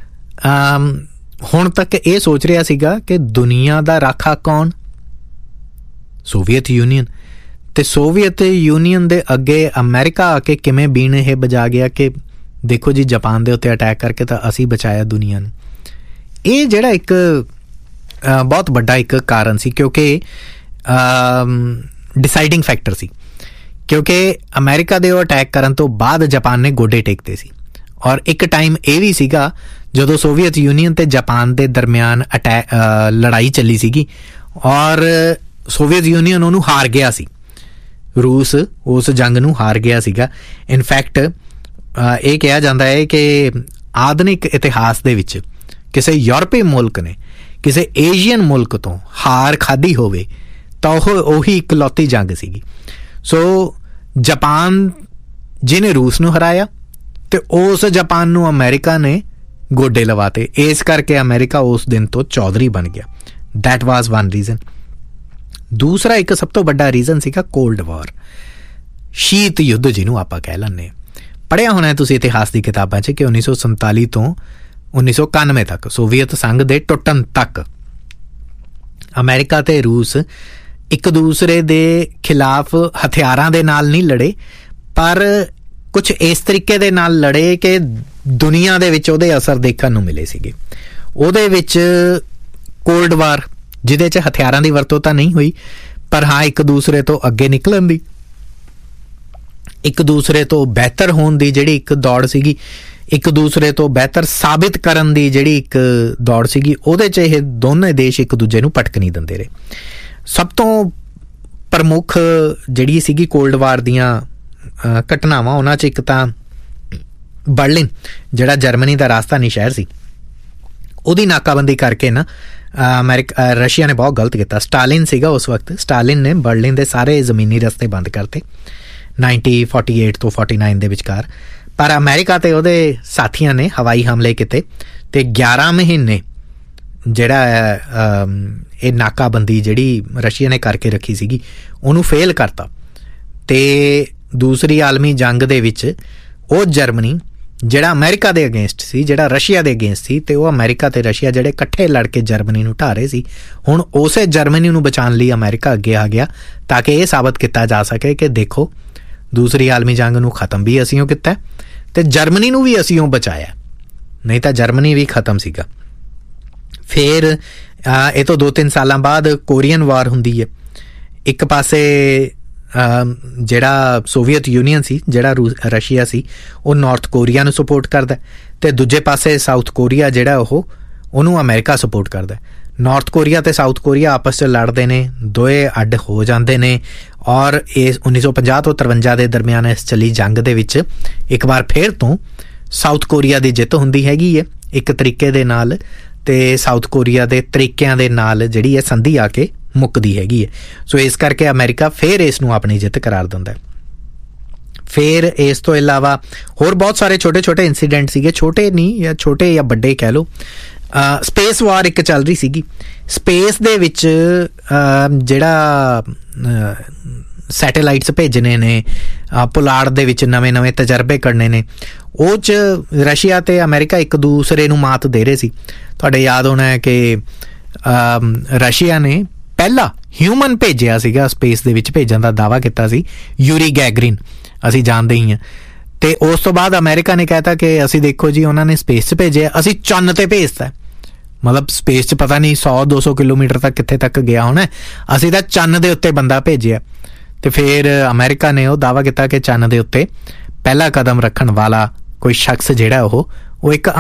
[SPEAKER 1] हुण तक ये सोच रहा सीगा कि दुनिया दा राखा कौन? Soviet union. ते सोवियत यूनीयन दे अगे अमेरिका आके किवें बीन ये बजा गया कि देखो जी जापान दे उत्ते अटैक करके तो असी बचाया दुनिया नूं। ये जिहड़ा एक बहुत बड़ा एक कारण सी, क्योंकि डिसाइडिंग फैक्टर सी, क्योंकि अमेरिका दे अटैक करन तो बाद जापान ने गोडे टेकते सी। और एक टाइम ये भी सीगा जदों सोवियत यूनीयन ते जापान दे दरम्यान लड़ाई चली सीगी और सोवियत यूनीयन उहनूं हार गया सी। रूस उस जंग नूं हार गया सीगा। इनफैक्ट ये कहा जाता है कि आधुनिक इतिहास दे विच किसी यूरोपी मुल्क ने किसी एशियन मुल्क तो हार खाधी होवे तो ओही इकलौती जंग सीगी। सो जापान जिन्हें रूस नूं हराया ते उस जापान नूं अमेरिका ने गोडे लवाते, इस करके अमेरिका उस दिन तो चौधरी बन गया। That was one reason. दूसरा एक सब तो बड़ा रीजन सीगा कोल्ड वॉर, शीत युद्ध जिन्हों आप कह लैंदे। पढ़िया होना है तुसीं इतिहास की किताबां 'च कि 1947 तो 1991 तक सोवियत संघ दे टुटन तक अमेरिका ते रूस एक दूसरे दे खिलाफ हथियारां दे नाल नहीं लड़े, पर कुछ इस तरीके दे नाल लड़े कि दुनिया दे विच उहदे असर देखण नूं मिले सीगे। उहदे विच कोल्ड वार जिहदे च हथियारां दी वरतों तां नहीं हुई, पर हाँ एक दूसरे तो अगे निकलण दी, एक दूसरे तो बेहतर होण दी जिहड़ी एक दौड़ सीगी, एक दूसरे तो बेहतर साबित करन दी जिहड़ी एक दौड़ सीगी, उहदे च इह दोनों देश एक दूजे नूं पटक नहीं दिंदे रहे। सब तो प्रमुख जिहड़ी सीगी कोल्ड वार दीयां घटनावां, उन्हां च एक तां बर्लिन जिहड़ा जर्मनी दा राजधानी शहर सी, उहदी नाकाबंदी करके ना रशिया ने बहुत गलत किया। स्टालिन सीगा उस वक्त, स्टालिन ने बर्लिन दे सारे ज़मीनी रस्ते बंद करते 1948 तो 49 दे विचकार, पर अमेरिका ते उहदे साथियां ने हवाई हमले किते ते 11 महीने जिहड़ा ये नाकाबंदी जिहड़ी रशिया ने करके रखी सीगी उहनूं फेल करता। ते दूसरी आलमी जंग दे विच ਉਹ जर्मनी ਜਿਹੜਾ अमेरिका ਦੇ अगेंस्ट ਸੀ, ਜਿਹੜਾ रशिया ਦੇ अगेंस्ट ਸੀ, ਤੇ ਉਹ अमेरिका ਤੇ रशिया ਜਿਹੜੇ ਇਕੱਠੇ ਲੜ ਕੇ ਜਰਮਨੀ ਨੂੰ ਢਾ ਰਹੇ ਸੀ। ਹੁਣ ਉਸੇ ਜਰਮਨੀ ਨੂੰ ਬਚਾਉਣ ਲਈ ਅमेरिका ਅੱਗੇ ਆ ਗਿਆ ਤਾਂ ਕਿ ਇਹ ਸਾਬਤ ਕੀਤਾ ਜਾ ਸਕੇ ਕਿ ਦੇਖੋ ਦੂਸਰੀ ਆਲਮੀ ਜੰਗ ਨੂੰ ਖਤਮ ਵੀ ਅਸੀਂ ਉਹ ਕੀਤਾ ਤੇ ਜਰਮਨੀ ਨੂੰ ਵੀ ਅਸੀਂ ਉਹ ਬਚਾਇਆ, ਨਹੀਂ ਤਾਂ ਜਰਮਨੀ ਵੀ ਖਤਮ ਸੀਗਾ। ਫਿਰ ਇਹ ਤੋਂ 2-3 ਸਾਲਾਂ ਬਾਅਦ ਕੋਰੀਅਨ ਵਾਰ ਹੁੰਦੀ ਹੈ। ਇੱਕ ਪਾਸੇ ਜਿਹੜਾ ਸੋਵੀਅਤ ਯੂਨੀਅਨ ਸੀ, ਜਿਹੜਾ ਰਸ਼ੀਆ ਸੀ, ਉਹ ਨਾਰਥ ਕੋਰੀਆ ਨੂੰ ਸਪੋਰਟ ਕਰਦਾ ਤੇ ਦੂਜੇ ਪਾਸੇ ਸਾਊਥ ਕੋਰੀਆ ਜਿਹੜਾ ਉਹਨੂੰ ਅਮਰੀਕਾ ਸਪੋਰਟ ਕਰਦਾ। ਨਾਰਥ ਕੋਰੀਆ ਤੇ ਸਾਊਥ ਕੋਰੀਆ ਆਪਸ 'ਚ ਲੜਦੇ ਨੇ, ਦੋਏ ਅੱਡ ਹੋ ਜਾਂਦੇ ਨੇ ਔਰ ਇਹ 1950 ਤੋਂ 53 ਦੇ ਦਰਮਿਆਨ ਇਸ ਚੱਲੀ ਜੰਗ ਦੇ ਵਿੱਚ ਇੱਕ ਵਾਰ ਫਿਰ ਤੋਂ ਸਾਊਥ ਕੋਰੀਆ ਦੀ ਜਿੱਤ ਹੁੰਦੀ ਹੈਗੀ ਹੈ ਇੱਕ ਤਰੀਕੇ ਦੇ ਨਾਲ, ਤੇ ਸਾਊਥ ਕੋਰੀਆ ਦੇ ਤਰੀਕਿਆਂ ਦੇ ਨਾਲ ਜਿਹੜੀ ਇਹ ਸੰਧੀ ਆ ਕੇ ਮੁੱਕਦੀ ਹੈਗੀ ਹੈ। ਸੋ ਇਸ ਕਰਕੇ ਅਮਰੀਕਾ ਫਿਰ ਇਸ ਨੂੰ ਆਪਣੀ ਜਿੱਤ ਕਰਾਰ ਦਿੰਦਾ। ਫਿਰ ਇਸ ਤੋਂ ਇਲਾਵਾ ਹੋਰ ਬਹੁਤ ਸਾਰੇ ਛੋਟੇ ਛੋਟੇ ਇੰਸੀਡੈਂਟ ਸੀਗੇ, ਛੋਟੇ ਨਹੀਂ ਜਾਂ ਛੋਟੇ ਜਾਂ ਵੱਡੇ ਕਹਿ ਲਓ। ਸਪੇਸ ਵਾਰ ਇੱਕ ਚੱਲ ਰਹੀ ਸੀਗੀ। ਸਪੇਸ ਦੇ ਵਿੱਚ ਜਿਹੜਾ ਸੈਟੇਲਾਈਟਸ ਭੇਜਣੇ ਨੇ, ਪੁਲਾੜ ਦੇ ਵਿੱਚ ਨਵੇਂ ਨਵੇਂ ਤਜਰਬੇ ਕਰਨੇ ਨੇ, ਉਹ 'ਚ ਰਸ਼ੀਆ ਤੇ ਅਮਰੀਕਾ ਇੱਕ ਦੂਸਰੇ ਨੂੰ ਮਾਤ ਦੇ ਰਹੇ ਸੀ। ਤੁਹਾਡੇ ਯਾਦ ਹੋਣਾ ਹੈ ਕਿ ਰਸ਼ੀਆ ਨੇ ਪਹਿਲਾ ਹਿਊਮਨ ਭੇਜਿਆ ਸੀਗਾ, ਸਪੇਸ ਦੇ ਵਿੱਚ ਭੇਜਣ ਦਾ ਦਾਅਵਾ ਕੀਤਾ ਸੀ, ਯੂਰੀ ਗੈਗਰਿਨ, ਅਸੀਂ ਜਾਣਦੇ ਹੀ ਹਾਂ। ਤੇ ਉਸ ਤੋਂ ਬਾਅਦ ਅਮਰੀਕਾ ਨੇ ਕਹਿਤਾ ਕਿ ਅਸੀਂ ਦੇਖੋ ਜੀ ਉਹਨਾਂ ਨੇ ਸਪੇਸ 'ਚ ਭੇਜਿਆ, ਅਸੀਂ ਚੰਨ ਤੇ ਭੇਜਤਾ। ਮਤਲਬ ਸਪੇਸ 'ਚ ਪਤਾ ਨਹੀਂ 100-200 ਕਿਲੋਮੀਟਰ ਤੱਕ ਕਿੱਥੇ ਤੱਕ ਗਿਆ ਹੋਣਾ, ਅਸੀਂ ਤਾਂ ਚੰਨ ਦੇ ਉੱਤੇ ਬੰਦਾ ਭੇਜਿਆ। ਤੇ ਫਿਰ ਅਮਰੀਕਾ ਨੇ ਉਹ ਦਾਅਵਾ ਕੀਤਾ ਕਿ ਚੰਨ ਦੇ ਉੱਤੇ ਪਹਿਲਾ ਕਦਮ ਰੱਖਣ ਵਾਲਾ ਕੋਈ ਸ਼ਖਸ ਜਿਹੜਾ ਉਹ ਇੱਕ